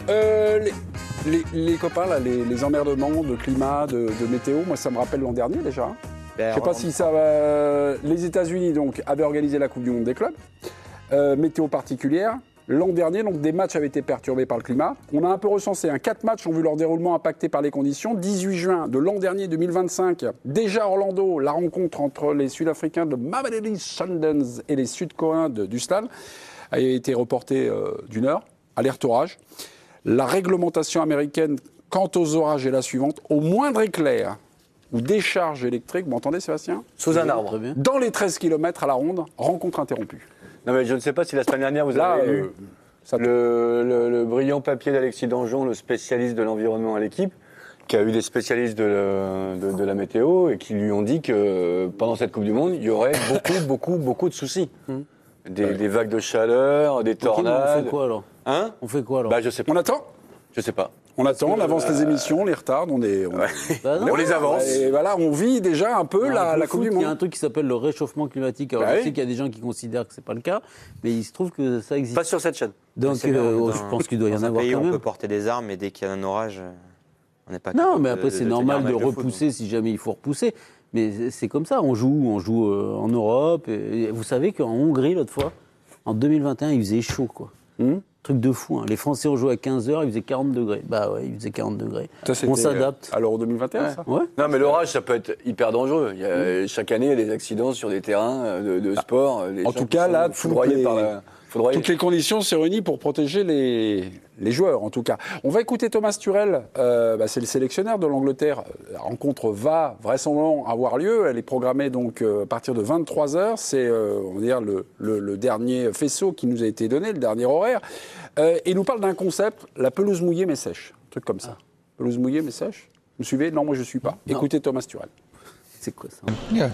Les copains, là, les emmerdements de climat, de météo, moi, ça me rappelle l'an dernier déjà. Je ne sais pas si ça va. Les États-Unis donc avaient organisé la Coupe du Monde des clubs. Météo particulière. L'an dernier, donc, des matchs avaient été perturbés par le climat. On a un peu recensé. 4 matchs ont vu leur déroulement impacté par les conditions. 18 juin de l'an dernier, 2025, déjà à Orlando, la rencontre entre les Sud-Africains de Mamelodi Sundowns et les Sud-Coréens du Stade a été reportée d'1 heure. Alerte orage. La réglementation américaine quant aux orages est la suivante. Au moindre éclair ou décharge électrique, vous m'entendez Sébastien ? Sous un arbre. Dans les 13 km à la ronde, rencontre interrompue. Non mais je ne sais pas si la semaine dernière vous avez lu le brillant papier d'Alexis Danjon, le spécialiste de l'environnement à l'Équipe, qui a eu des spécialistes de la météo et qui lui ont dit que pendant cette Coupe du Monde, il y aurait beaucoup de soucis. Des vagues de chaleur, des tornades. On fait quoi alors ? On fait quoi alors ? Bah je sais pas. On attend ? Je sais pas. On attend, on avance les émissions, on les retarde, on les avance. Et voilà, on vit déjà un peu la Coupe du Monde. Il y a un truc qui s'appelle le réchauffement climatique. Alors je sais qu'il y a des gens qui considèrent que c'est pas le cas, mais il se trouve que ça existe. Pas sur cette chaîne. Donc je pense qu'il doit y en avoir quand même. On peut porter des armes, mais dès qu'il y a un orage, on n'est pas. Non, mais après c'est normal de repousser si jamais il faut repousser. Mais c'est comme ça, on joue en Europe. Et vous savez qu'en Hongrie l'autre fois, en 2021, il faisait chaud quoi. Truc de fou. Hein. Les Français ont joué à 15h, il faisait 40 degrés. Bah ouais, il faisait 40 degrés. On s'adapte. À l'Euro 2021, ça ouais. Non, mais l'orage, ça peut être hyper dangereux. Chaque année, il y a des accidents sur des terrains de sport. En tout cas, là, toutes les conditions sont réunies pour protéger les joueurs, en tout cas. On va écouter Thomas Tuchel, c'est le sélectionneur de l'Angleterre. La rencontre va vraisemblablement avoir lieu. Elle est programmée donc à partir de 23h. C'est, on va dire, le dernier faisceau qui nous a été donné, le dernier horaire. Il nous parle d'un concept, la pelouse mouillée mais sèche. Un truc comme ça. Pelouse mouillée mais sèche. Vous me suivez? Non, moi je ne suis pas. Non. Écoutez Thomas Tuchel. C'est quoi ça?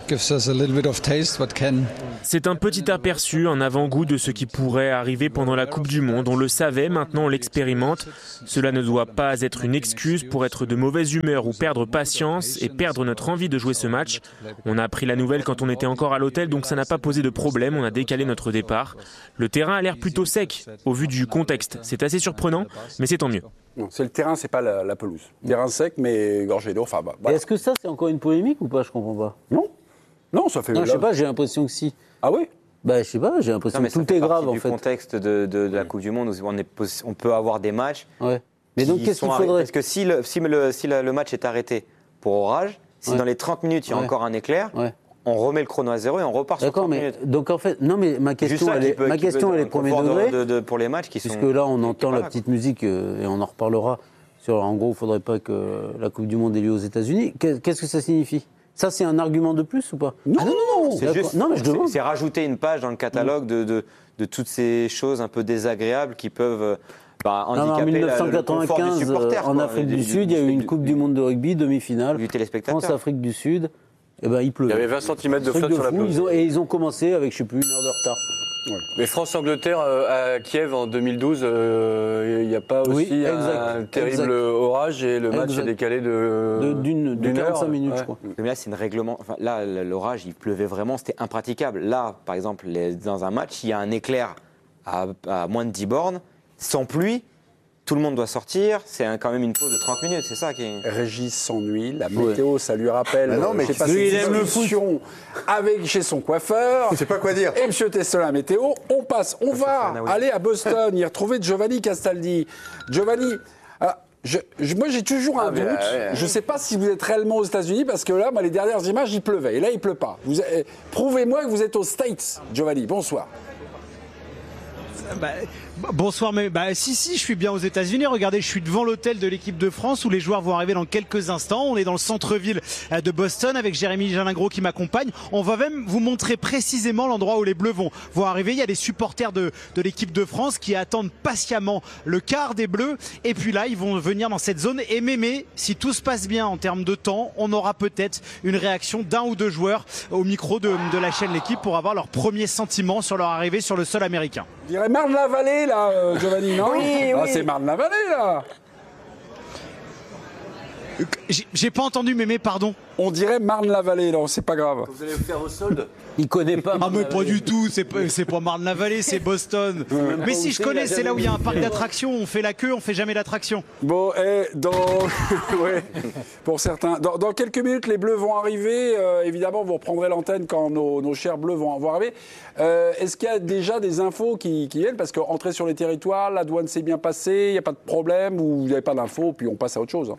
C'est un petit aperçu, un avant-goût de ce qui pourrait arriver pendant la Coupe du Monde. On le savait, maintenant on l'expérimente. Cela ne doit pas être une excuse pour être de mauvaise humeur ou perdre patience et perdre notre envie de jouer ce match. On a appris la nouvelle quand on était encore à l'hôtel, donc ça n'a pas posé de problème, on a décalé notre départ. Le terrain a l'air plutôt sec, au vu du contexte. C'est assez surprenant, mais c'est tant mieux. Non, c'est le terrain, c'est pas la pelouse. Terrain sec, mais gorgé d'eau. Enfin, voilà. Est-ce que ça, c'est encore une polémique ou pas? Je comprends pas. Non, ça fait. Non, je sais pas. J'ai l'impression que si. Ah oui? Bah, je sais pas. J'ai l'impression que tout est grave en fait. Du contexte de la Coupe du Monde où on peut avoir des matchs. Ouais. Mais donc, qu'est-ce qu'il faudrait? Parce que si le match est arrêté pour orage, si dans les 30 minutes il y a encore un éclair. On remet le chrono à 0 et on repart sur 30 minutes. Donc en fait, non mais ma question elle est premier degré. Pour les matchs qui sont... Puisque là on entend la petite musique et on en reparlera. En gros, il ne faudrait pas que la Coupe du Monde ait lieu aux États-Unis. Qu'est-ce que ça signifie? Ça, c'est un argument de plus ou pas? Non, c'est juste, non, mais je demande. C'est rajouter une page dans le catalogue de toutes ces choses un peu désagréables qui peuvent... en 1995, en Afrique du Sud, il y a eu une Coupe du Monde de rugby, demi-finale. Du téléspectateur. France-Afrique du Sud. Il pleuvait. Il y avait 20 cm de flotte sur la pelouse. Et ils ont commencé avec, je sais plus, 1 heure de retard. Ouais. Mais France-Angleterre à Kiev en 2012, il n'y a pas aussi un terrible orage et le match est décalé d'une 45 minutes, je crois. Mais là, c'est une règlement. Enfin, là, l'orage, il pleuvait vraiment, c'était impraticable. Là, par exemple, dans un match, il y a un éclair à moins de 10 bornes, sans pluie. Tout le monde doit sortir, c'est quand même une pause de 30 minutes, c'est ça qui est... Régis s'ennuie, la météo, ça lui rappelle... non, mais il aime le foot chez son coiffeur. Je sais pas quoi dire. Et M. Tesson, la météo, on va aller à Boston, y retrouver Giovanni Castaldi. Giovanni, moi j'ai toujours un doute, je ne sais pas si vous êtes réellement aux États-Unis, parce que là, les dernières images, il pleuvait, et là, il ne pleut pas. Prouvez-moi que vous êtes aux States, Giovanni, bonsoir. Bonsoir, mais si, je suis bien aux États-Unis. Regardez, je suis devant l'hôtel de l'équipe de France où les joueurs vont arriver dans quelques instants. On est dans le centre-ville de Boston avec Jérémy Jalingro qui m'accompagne. On va même vous montrer précisément l'endroit où les Bleus vont arriver. Il y a des supporters de l'équipe de France qui attendent patiemment le quart des Bleus. Et puis là, ils vont venir dans cette zone. Et Mémé, si tout se passe bien en termes de temps, on aura peut-être une réaction d'un ou deux joueurs au micro de la chaîne L'équipe pour avoir leurs premiers sentiments sur leur arrivée sur le sol américain. Je dirais Marne-la-Vallée, là, Giovanni, non? Oui. C'est Marne-la-Vallée, là. J'ai pas entendu, Mémé, pardon. On dirait Marne-la-Vallée, non, c'est pas grave. Vous allez vous faire au solde? Il connaît pas. Ah, mais pas du tout, c'est pas Marne-la-Vallée, c'est Boston. Mais si je connais, c'est là où il y a un parc d'attractions, on fait la queue, on fait jamais d'attraction. Bon, ouais, pour certains. Dans quelques minutes, les Bleus vont arriver. Évidemment, vous reprendrez l'antenne quand nos chers Bleus vont arriver. Est-ce qu'il y a déjà des infos qui viennent? Parce qu'entrer sur les territoires, la douane s'est bien passée, il n'y a pas de problème, ou vous n'avez pas d'infos, puis on passe à autre chose.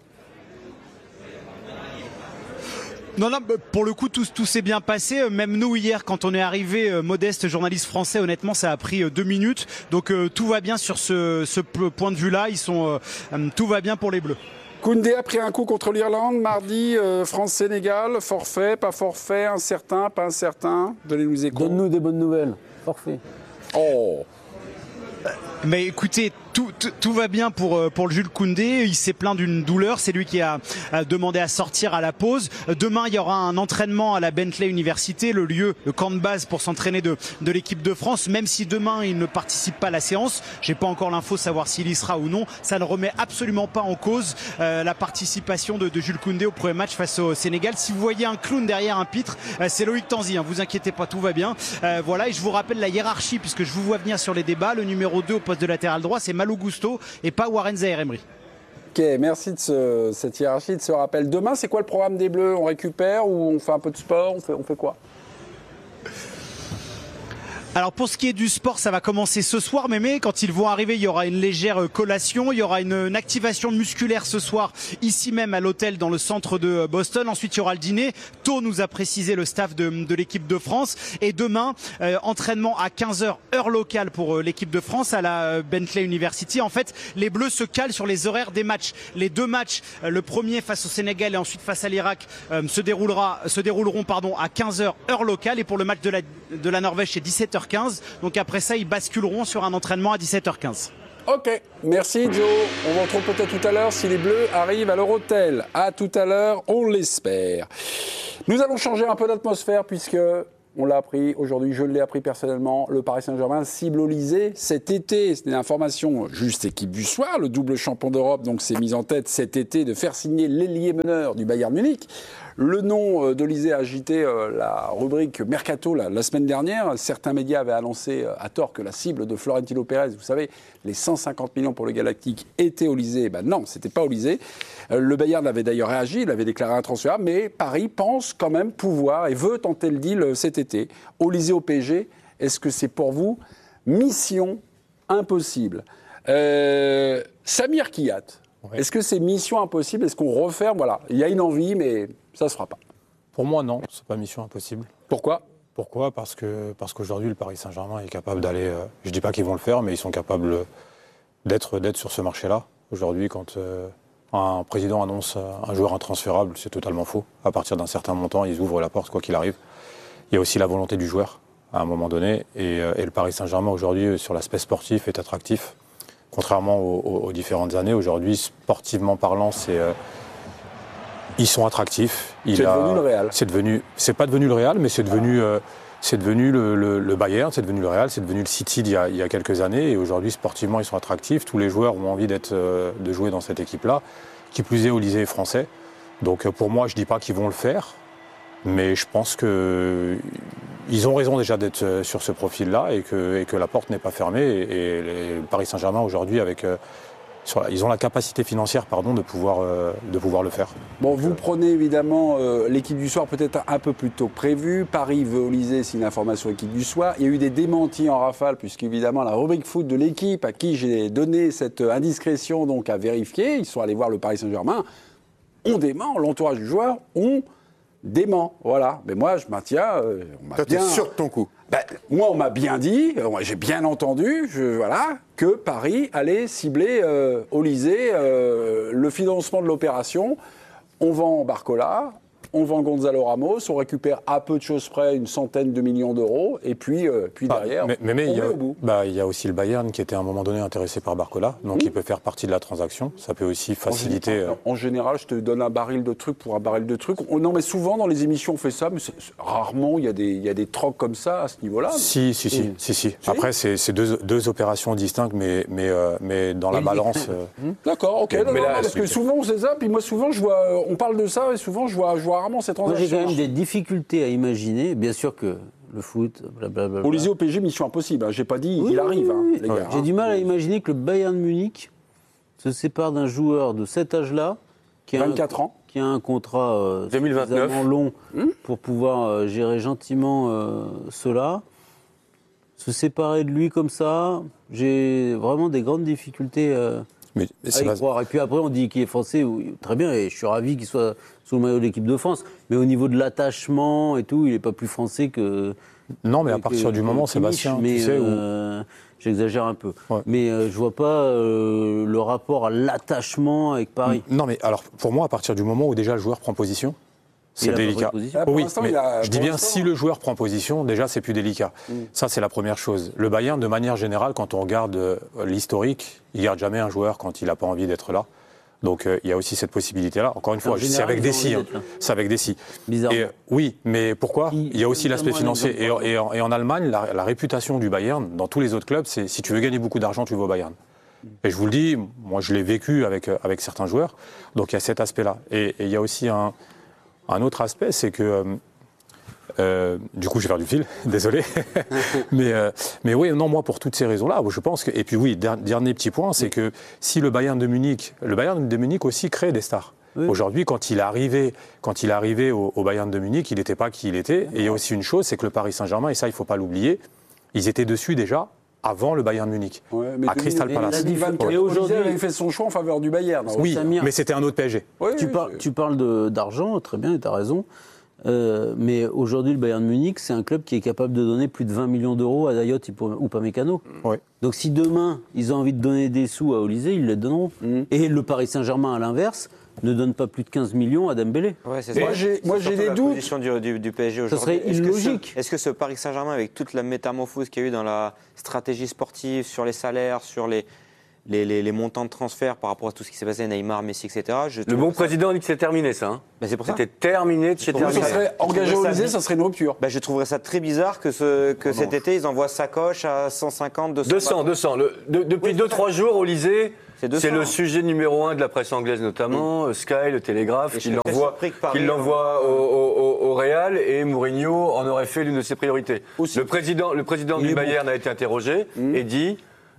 Non, pour le coup, tout s'est bien passé. Même nous, hier, quand on est arrivé, Modeste, journaliste français, honnêtement, ça a pris 2 minutes. Donc, tout va bien sur ce point de vue-là. Tout va bien pour les Bleus. Koundé a pris un coup contre l'Irlande mardi, France-Sénégal, forfait, pas forfait, incertain, pas incertain. Donnez-nous écho. Donne-nous des bonnes nouvelles. Forfait. Oh. Mais écoutez, tout va bien pour le Jules Koundé. Il s'est plaint d'une douleur. C'est lui qui a demandé à sortir à la pause. Demain, il y aura un entraînement à la Bentley Université, le camp de base pour s'entraîner de l'équipe de France. Même si demain, il ne participe pas à la séance, j'ai pas encore l'info savoir s'il y sera ou non. Ça ne remet absolument pas en cause la participation de Jules Koundé au premier match face au Sénégal. Si vous voyez un clown derrière un pitre, c'est Loïc Tanzi. Vous inquiétez pas, tout va bien. Voilà, et je vous rappelle la hiérarchie puisque je vous vois venir sur les débats. Le numéro 2 au poste de latéral droit, c'est Malou Gusto et pas Warren Zaïre-Emery. Ok, merci de cette hiérarchie, de ce rappel. Demain, c'est quoi le programme des Bleus? On récupère ou on fait un peu de sport? On fait quoi? Alors pour ce qui est du sport, ça va commencer ce soir, mais quand ils vont arriver, il y aura une légère collation, il y aura une activation musculaire ce soir, ici même à l'hôtel dans le centre de Boston. Ensuite, il y aura le dîner. Tôt nous a précisé le staff de l'équipe de France. Et demain, entraînement à 15h, heure locale pour l'équipe de France à la Bentley University. En fait, les Bleus se calent sur les horaires des matchs. Les deux matchs, le premier face au Sénégal et ensuite face à l'Irak, se dérouleront à 15h, heure locale. Et pour le match de la Norvège, c'est 17h15. Donc après ça, ils basculeront sur un entraînement à 17h15. Ok, merci Joe. On vous retrouve peut-être tout à l'heure si les Bleus arrivent à leur hôtel. À tout à l'heure, on l'espère. Nous allons changer un peu d'atmosphère puisque, on l'a appris aujourd'hui, je l'ai appris personnellement, le Paris Saint-Germain cible Olysée cet été. C'est une information juste équipe du soir. Le double champion d'Europe donc s'est mis en tête cet été de faire signer l'ailier meneur du Bayern Munich. Le nom d'Olysée a agité la rubrique Mercato la semaine dernière. Certains médias avaient annoncé à tort que la cible de Florentino Pérez, vous savez, les 150 millions pour le Galactique, était Olysée. Ben non, c'était pas Olysée. Le Bayern avait d'ailleurs réagi, il avait déclaré intransférable, mais Paris pense quand même pouvoir et veut tenter le deal cet été. Olysée au PSG, est-ce que c'est pour vous mission impossible? Samir Kiyat, est-ce que c'est mission impossible? Est-ce qu'on referme? Voilà, il y a une envie, mais ça ne se fera pas. Pour moi, non, c'est pas mission impossible. Pourquoi? Parce qu'aujourd'hui, le Paris Saint-Germain est capable d'aller... je ne dis pas qu'ils vont le faire, mais ils sont capables d'être sur ce marché-là. Aujourd'hui, quand un président annonce un joueur intransférable, c'est totalement faux. À partir d'un certain montant, ils ouvrent la porte, quoi qu'il arrive. Il y a aussi la volonté du joueur, à un moment donné. Et le Paris Saint-Germain, aujourd'hui, sur l'aspect sportif, est attractif. Contrairement aux différentes années, aujourd'hui, sportivement parlant, ils sont attractifs. C'est devenu le Real. C'est pas devenu le Real, mais c'est devenu le Bayern, c'est devenu le Real, c'est devenu le City il y a quelques années. Et aujourd'hui, sportivement, ils sont attractifs. Tous les joueurs ont envie de jouer dans cette équipe-là. Qui plus est, Olysée est français. Donc pour moi, je dis pas qu'ils vont le faire, mais je pense que ils ont raison déjà d'être sur ce profil-là et que la porte n'est pas fermée. Et le Paris Saint-Germain aujourd'hui, ils ont la capacité financière de pouvoir le faire. Bon, vous prenez évidemment l'équipe du soir peut-être un peu plus tôt que prévu. Paris veut Olysée, c'est une information équipe du soir. Il y a eu des démentis en rafale puisqu'évidemment la rubrique foot de l'équipe à qui j'ai donné cette indiscrétion donc à vérifier, ils sont allés voir le Paris Saint-Germain, on dément, l'entourage du joueur, on dément. Voilà. Mais moi, je maintiens. Toi, t'es sûr de ton coup? Moi, on m'a bien dit, j'ai bien entendu, que Paris allait cibler Olysée, le financement de l'opération. On vend Barcola, on vend Gonzalo Ramos, on récupère à peu de choses près une centaine de millions d'euros, et puis derrière, on met au bout. Il y a aussi le Bayern qui était à un moment donné intéressé par Barcola, donc il peut faire partie de la transaction. Ça peut aussi faciliter... En général, je te donne un baril de trucs pour un baril de trucs. Non, mais souvent, dans les émissions, on fait ça, mais rarement, il y a des trocs comme ça, à ce niveau-là. Si. Après, c'est deux opérations distinctes, mais dans la balance... D'accord, ok. Parce que souvent, on sait ça, puis moi, souvent, on parle de ça, et souvent, je vois rarement cette transaction. Moi, j'ai quand même des difficultés à imaginer. Bien sûr que le foot, blablabla. Olysée au PSG, mission impossible. J'ai pas dit il arrive, les gars. J'ai du mal à imaginer que le Bayern Munich se sépare d'un joueur de cet âge-là, qui a 24 ans, qui a un contrat 2029 long pour pouvoir gérer gentiment cela. Se séparer de lui comme ça, j'ai vraiment des grandes difficultés à y croire. Et puis après, on dit qu'il est français, très bien, et je suis ravi qu'il soit sous le maillot de l'équipe de France. Mais au niveau de l'attachement et tout, il n'est pas plus français que... Non, mais à partir du moment, Sébastien, tu sais... J'exagère un peu. Ouais. Mais je ne vois pas le rapport à l'attachement avec Paris. Non, mais alors, pour moi, à partir du moment où déjà le joueur prend position, c'est délicat. Oui, mais je dis bien, si le joueur prend position, déjà, c'est plus délicat. Ça, c'est la première chose. Le Bayern, de manière générale, quand on regarde l'historique, il ne garde jamais un joueur quand il n'a pas envie d'être là. Donc, il y a aussi cette possibilité-là. Encore une fois, c'est avec des si. C'est avec des si. Bizarrement. Oui, mais pourquoi? Il y a aussi l'aspect financier. Et en Allemagne, la réputation du Bayern, dans tous les autres clubs, c'est si tu veux gagner beaucoup d'argent, tu vas au Bayern. Et je vous le dis, moi, je l'ai vécu avec certains joueurs. Donc, il y a cet aspect-là. Et il y a aussi un autre aspect, c'est que... du coup, j'ai perdu le fil, désolé. mais oui, non, moi, pour toutes ces raisons-là, je pense que... Et puis oui, dernier petit point, c'est que si le Bayern de Munich aussi crée des stars. Oui. Aujourd'hui, quand il est arrivé au Bayern de Munich, il n'était pas qui il était. Et il y a aussi une chose, c'est que le Paris Saint-Germain, et ça, il ne faut pas l'oublier, Ils étaient dessus déjà avant le Bayern Munich, à Crystal Palace. Et aujourd'hui, il avait fait son choix en faveur du Bayern. Oui, mais c'était un autre PSG. Tu parles d'argent, très bien, tu as raison. Mais aujourd'hui, le Bayern Munich, c'est un club qui est capable de donner plus de 20 millions d'euros à Dayot ou Upamecano. Donc si demain, ils ont envie de donner des sous à Olysée, ils les donneront. Et le Paris Saint-Germain, à l'inverse, ne donne pas plus de 15 millions à Dembélé. Ouais, moi, j'ai des doutes. La position du PSG aujourd'hui. Ça serait illogique. Est-ce que ce Paris Saint-Germain, avec toute la métamorphose qu'il y a eu dans la stratégie sportive, sur les salaires, sur les montants de transfert par rapport à tout ce qui s'est passé, Neymar, Messi, etc. Le bon président dit que c'est terminé, ça. C'est pour ça. C'était terminé de chez terminé. Ça serait engagé au Olysée, ça serait une rupture. Je trouverais ça très bizarre que cet été, ils envoient Sacoche à 150, 200. 200. Depuis 2-3 jours, Olysée, c'est le sujet numéro 1 de la presse anglaise notamment, Sky, le Télégraphe, qui l'envoie au Real, et Mourinho en aurait fait l'une de ses priorités. Le président du Bayern a été interrogé et dit...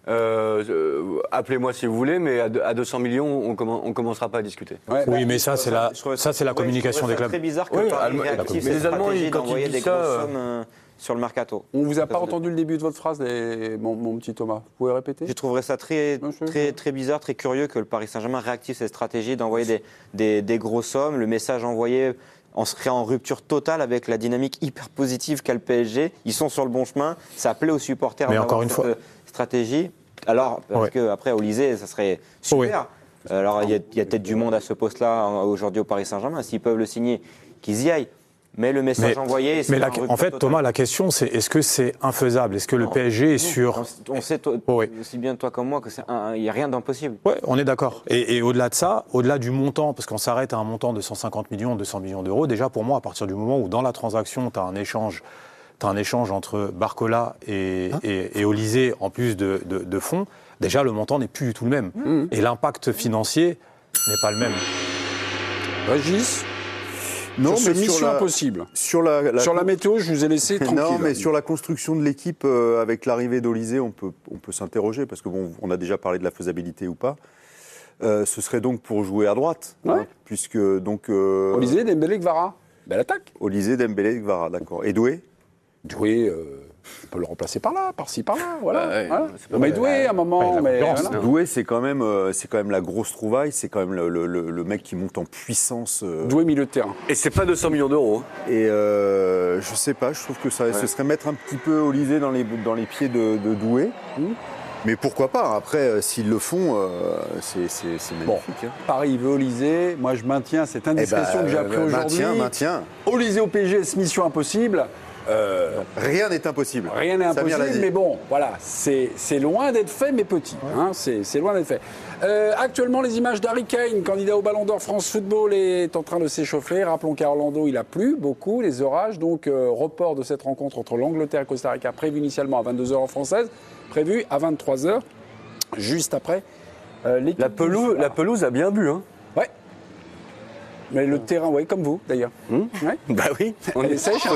appelez-moi si vous voulez, mais à 200 millions, on commencera pas à discuter. Oui, mais ça, c'est la communication des clubs. C'est très bizarre que Paris réactive cette stratégie d'envoyer des grosses sommes sur le mercato. On vous a pas entendu le début de votre phrase, mon petit Thomas. Vous pouvez répéter ? Je trouverais ça très bizarre, très curieux que le Paris Saint-Germain réactive cette stratégie d'envoyer des grosses sommes. Le message envoyé serait en rupture totale avec la dynamique hyper positive qu'a le PSG. Ils sont sur le bon chemin. Ça plaît aux supporters d'avoir cette stratégie. Alors, parce qu'après, au Olysée, ça serait super. Alors, il y a peut-être du monde à ce poste-là aujourd'hui au Paris Saint-Germain. S'ils peuvent le signer, qu'ils y aillent. Mais le message envoyé... en fait, Thomas, la question, c'est est-ce que c'est infaisable ? Est-ce que le PSG est sûr ? On sait aussi bien toi comme moi qu'il n'y a rien d'impossible. Oui, on est d'accord. Et au-delà de ça, au-delà du montant, parce qu'on s'arrête à un montant de 150 millions, 200 millions d'euros, déjà pour moi, à partir du moment où dans la transaction, tu as un échange entre Barcola et Olysée, en plus de fonds, déjà le montant n'est plus du tout le même. Et l'impact financier n'est pas le même. Régis ? Non, mais mission impossible. Sur la météo, je vous ai laissé tranquille. Non, mais sur la construction de l'équipe, avec l'arrivée d'Olysée, on peut s'interroger, parce que on a déjà parlé de la faisabilité ou pas. Ce serait donc pour jouer à droite, puisque donc... Olysée, Dembélé, Kvara. Belle attaque. Olysée, Dembélé, Kvara, d'accord. Et Doué ? Doué, on peut le remplacer par-ci, par-là, voilà. Mais Doué, à un moment... Doué, c'est quand même la grosse trouvaille, c'est quand même le mec qui monte en puissance. Doué, milieu de terrain. Et c'est pas 200 millions d'euros. Et je sais pas, je trouve que ce serait mettre un petit peu Olysée dans les pieds de Doué. Mais pourquoi pas ? Après, s'ils le font, c'est magnifique. Bon, Paris, il veut Olysée. Moi, je maintiens cette indiscrétion que j'ai appris aujourd'hui. Maintien. Olysée au PSG, mission impossible. Rien n'est impossible. Rien n'est impossible, mais bon, voilà, c'est loin d'être fait, mais petit. C'est loin d'être fait. Actuellement, les images d'Harry Kane, candidat au Ballon d'Or France Football, est en train de s'échauffer. Rappelons qu'à Orlando, il a plu beaucoup, les orages. Donc, report de cette rencontre entre l'Angleterre et Costa Rica, prévu initialement à 22h en française, prévu à 23h, juste après l'équipe. La pelouse a bien bu, hein. Mais le terrain, comme vous, d'ailleurs. Bah oui, on est sèche.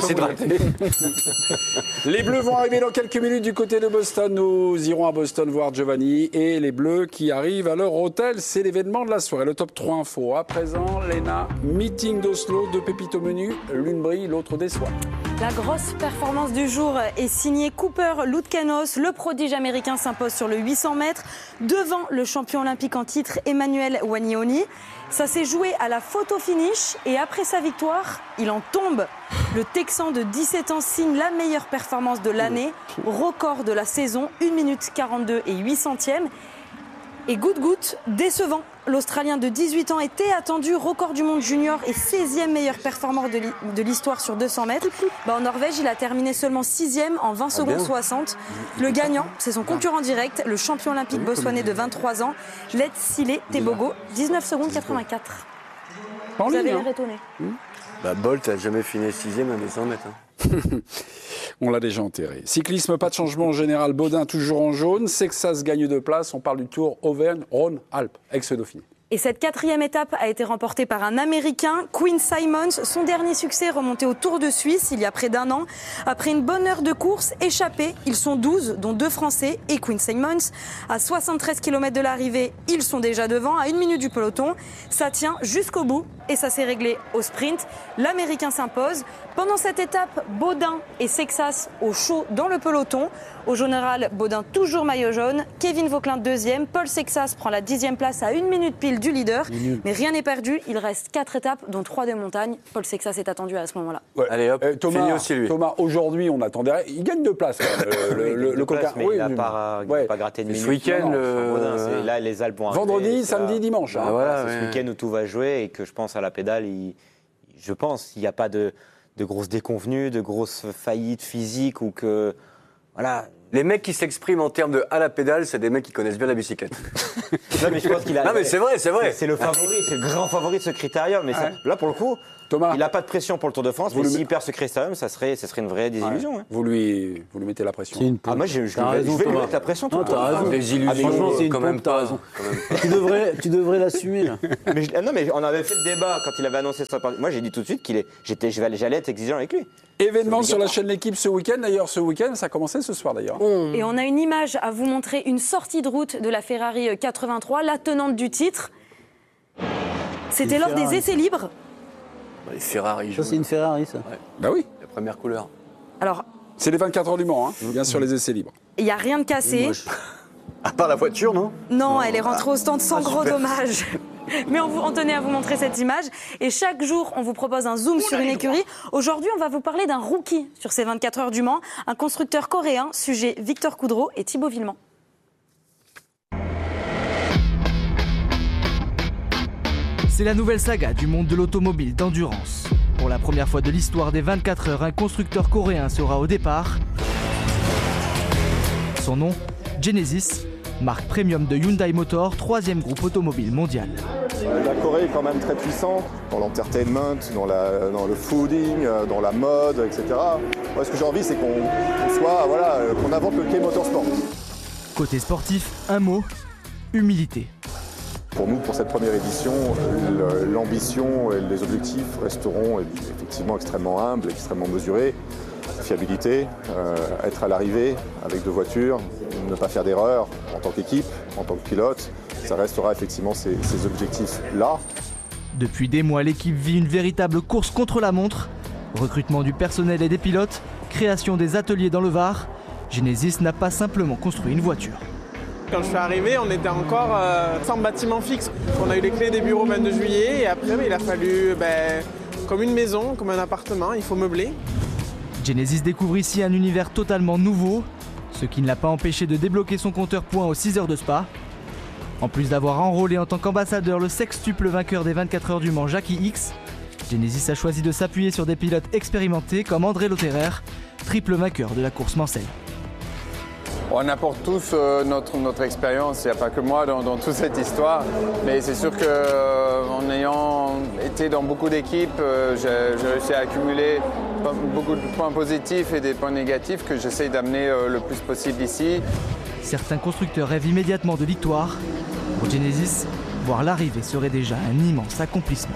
Les Bleus vont arriver dans quelques minutes du côté de Boston. Nous irons à Boston voir Giovanni et les Bleus qui arrivent à leur hôtel. C'est l'événement de la soirée. Le top 3 info. À présent, Léna, meeting d'Oslo, 2 pépites au menu. L'une brille, l'autre déçoit. La grosse performance du jour est signée Cooper Loutkanos. Le prodige américain s'impose sur le 800 mètres devant le champion olympique en titre Emmanuel Wanyoni. Ça s'est joué à la photo finish et après sa victoire, il en tombe. Le Texan de 17 ans signe la meilleure performance de l'année, record de la saison, 1 minute 42 et 8 centièmes. Et goutte décevant. L'Australien de 18 ans était attendu, record du monde junior et 16e meilleur performant de l'histoire sur 200 mètres. En Norvège, il a terminé seulement 6e en 20 secondes 60. Le gagnant, c'est son concurrent direct, le champion olympique botswanais de 23 ans, Letsile Tebogo, 19 secondes 84. Vous avez l'air étonné. Bolt n'a jamais fini 6e à 200 mètres. On l'a déjà enterré. Cyclisme, pas de changement en général. Baudin toujours en jaune. Sexas gagne 2 places. On parle du Tour Auvergne-Rhône-Alpes, ex-Dauphiné. Et cette 4e étape a été remportée par un Américain, Quinn Simmons. Son dernier succès remonté au Tour de Suisse il y a près d'1 an. Après une bonne heure de course, échappés, ils sont 12, dont 2 Français et Quinn Simmons. À 73 km de l'arrivée, ils sont déjà devant, à 1 minute du peloton. Ça tient jusqu'au bout. et ça s'est réglé au sprint. L'Américain s'impose. Pendant cette étape, Baudin et Sexas au chaud dans le peloton. Au général, Baudin toujours maillot jaune. Kevin Vauquelin deuxième. Paul Sexas prend la 10e place à 1 minute pile du leader. Mais rien n'est perdu. Il reste 4 étapes, dont 3 de montagne. Paul Sexas est attendu à ce moment-là. Ouais. Allez hop, Thomas, aussi, lui. Thomas, aujourd'hui, on attendait. Il gagne 2 places. Le coquin. Mais il n'a pas gratté de minutes. Ce week-end, là, les Alpes vont arriver. Vendredi, samedi, dimanche. C'est ce week-end où tout va jouer et que je pense à la pédale, je pense qu'il n'y a pas de grosses déconvenues, de grosses faillites physiques ou que... Voilà. Les mecs qui s'expriment en termes de à la pédale, c'est des mecs qui connaissent bien la bicyclette. Non, mais je pense qu'il a... Non, mais c'est vrai. C'est le favori, c'est le grand favori de ce critérium. Mais là, pour le coup, Thomas, il n'a pas de pression pour le Tour de France, mais s'il perd ce critérium, ça serait une vraie désillusion. Ouais. Vous lui mettez la pression. Moi, je vais lui mettre la pression. Non, t'as raison. Désillusion, Franchement, c'est une quand même pompe, t'as raison. Tu devrais l'assumer, là. mais on avait fait le débat quand il avait annoncé ça. Moi, j'ai dit tout de suite j'allais être exigeant avec lui. Événement sur la chaîne L'Équipe ce week-end. D'ailleurs, ce week-end, ça a commencé ce soir, d'ailleurs. Et on a une image à vous montrer, une sortie de route de la Ferrari 83, la tenante du titre. C'était lors des essais libres. Les Ferrari. Ça, c'est une Ferrari, ça. Ouais. Bah oui. La première couleur. Alors. C'est les 24 heures du Mans, bien sûr, les essais libres. Il n'y a rien de cassé. À part la voiture, non ? Non, elle est rentrée au stand sans gros dommages. Mais on tenait à vous montrer cette image. Et chaque jour, on vous propose un zoom sur une écurie. Aujourd'hui, on va vous parler d'un rookie sur ces 24 heures du Mans, un constructeur coréen, sujet Victor Coudreau et Thibaut Villemont. C'est la nouvelle saga du monde de l'automobile d'endurance. Pour la première fois de l'histoire des 24 heures, un constructeur coréen sera au départ. Son nom, Genesis, marque premium de Hyundai Motor, 3e groupe automobile mondial. La Corée est quand même très puissante dans l'entertainment, dans le fooding, dans la mode, etc. Moi, ce que j'ai envie, c'est qu'on invente le K-Motorsport. Côté sportif, un mot, humilité. Pour nous, pour cette première édition, l'ambition et les objectifs resteront effectivement extrêmement humbles, extrêmement mesurés. Fiabilité, être à l'arrivée avec 2 voitures, ne pas faire d'erreur en tant qu'équipe, en tant que pilote. Ça restera effectivement ces objectifs-là. Depuis des mois, l'équipe vit une véritable course contre la montre. Recrutement du personnel et des pilotes, création des ateliers dans le Var. Genesis n'a pas simplement construit une voiture. Quand je suis arrivé, on était encore sans bâtiment fixe. On a eu les clés des bureaux le 22 juillet et après, il a fallu, comme une maison, comme un appartement, il faut meubler. Genesis découvre ici un univers totalement nouveau, ce qui ne l'a pas empêché de débloquer son compteur points aux 6 heures de Spa. En plus d'avoir enrôlé en tant qu'ambassadeur le sextuple vainqueur des 24 heures du Mans, Jackie X, Genesis a choisi de s'appuyer sur des pilotes expérimentés comme André Lotterer, triple vainqueur de la course mancelle. On apporte tous notre expérience, il n'y a pas que moi dans toute cette histoire, mais c'est sûr qu'en ayant été dans beaucoup d'équipes, j'ai réussi à accumuler beaucoup de points positifs et des points négatifs que j'essaye d'amener le plus possible ici. Certains constructeurs rêvent immédiatement de victoire. Pour Genesis, voir l'arrivée serait déjà un immense accomplissement.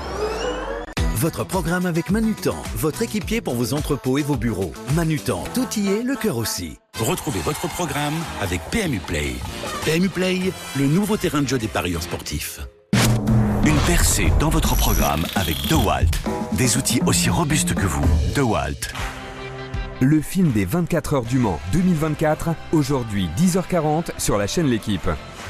Votre programme avec Manutan, votre équipier pour vos entrepôts et vos bureaux. Manutan, tout y est, le cœur aussi. Retrouvez votre programme avec PMU Play. PMU Play, le nouveau terrain de jeu des parieurs sportifs. Une percée dans votre programme avec DeWalt. Des outils aussi robustes que vous. DeWalt. Le film des 24 heures du Mans 2024, aujourd'hui 10h40 sur la chaîne L'Équipe.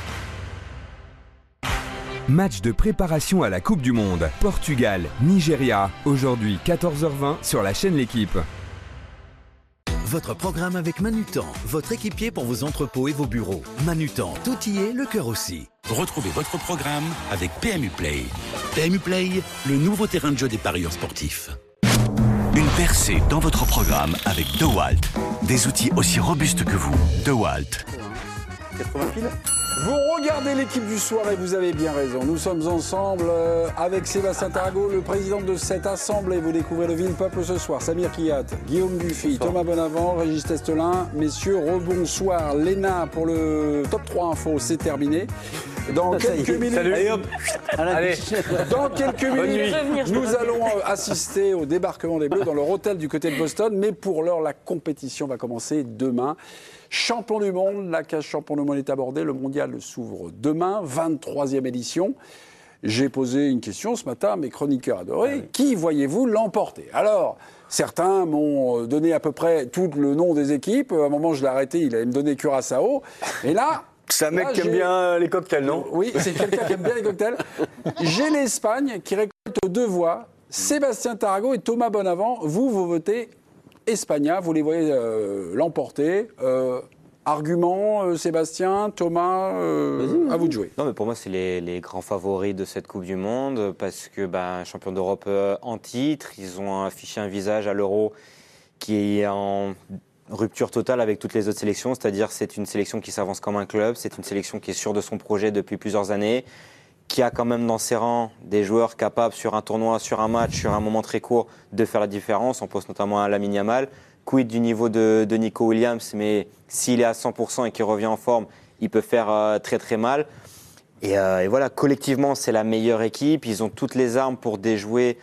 Match de préparation à la Coupe du Monde. Portugal, Nigeria, aujourd'hui 14h20 sur la chaîne L'Équipe. Votre programme avec Manutan, votre équipier pour vos entrepôts et vos bureaux. Manutan, tout y est, le cœur aussi. Retrouvez votre programme avec PMU Play. PMU Play, le nouveau terrain de jeu des parieurs sportifs. Une percée dans votre programme avec DeWalt. Des outils aussi robustes que vous. DeWalt. 80 piles. Vous regardez L'Équipe du soir et vous avez bien raison. Nous sommes ensemble avec Sébastien Tarago, le président de cette assemblée. Vous découvrez le Ville Peuple ce soir. Samir Kiyat, Guillaume Dufy, Thomas Bonavent, Régis Testelin. Messieurs, rebonsoir. Léna pour le top 3 info, c'est terminé. Dans quelques minutes, dans quelques minutes, nous allons assister au débarquement des Bleus dans leur hôtel du côté de Boston. Mais pour l'heure, la compétition va commencer demain. Champion du monde, la cage champion du monde est abordée. Le mondial s'ouvre demain, 23e édition. J'ai posé une question ce matin à mes chroniqueurs adorés. Qui voyez-vous l'emporter? Alors, certains m'ont donné à peu près tout le nom des équipes. À un moment, je l'ai arrêté, il allait me donner Curaçao. Et là... C'est un mec qui aime bien les cocktails, non? Oui, c'est quelqu'un qui aime bien les cocktails. J'ai l'Espagne qui récolte 2 voix. Sébastien Tarago et Thomas Bonavent. Vous votez Espagna. Vous les voyez l'emporter. Argument, Sébastien, Thomas, à vous de jouer. Non, mais pour moi, c'est les grands favoris de cette Coupe du Monde parce que champion d'Europe en titre, ils ont affiché un visage à l'Euro qui est en rupture totale avec toutes les autres sélections, c'est-à-dire c'est une sélection qui s'avance comme un club, c'est une sélection qui est sûre de son projet depuis plusieurs années, qui a quand même dans ses rangs des joueurs capables sur un tournoi, sur un match, sur un moment très court, de faire la différence. On pense notamment à Lamine Yamal. Quid du niveau de Nico Williams, mais s'il est à 100% et qu'il revient en forme, il peut faire très très mal. Et voilà, collectivement, c'est la meilleure équipe. Ils ont toutes les armes pour déjouer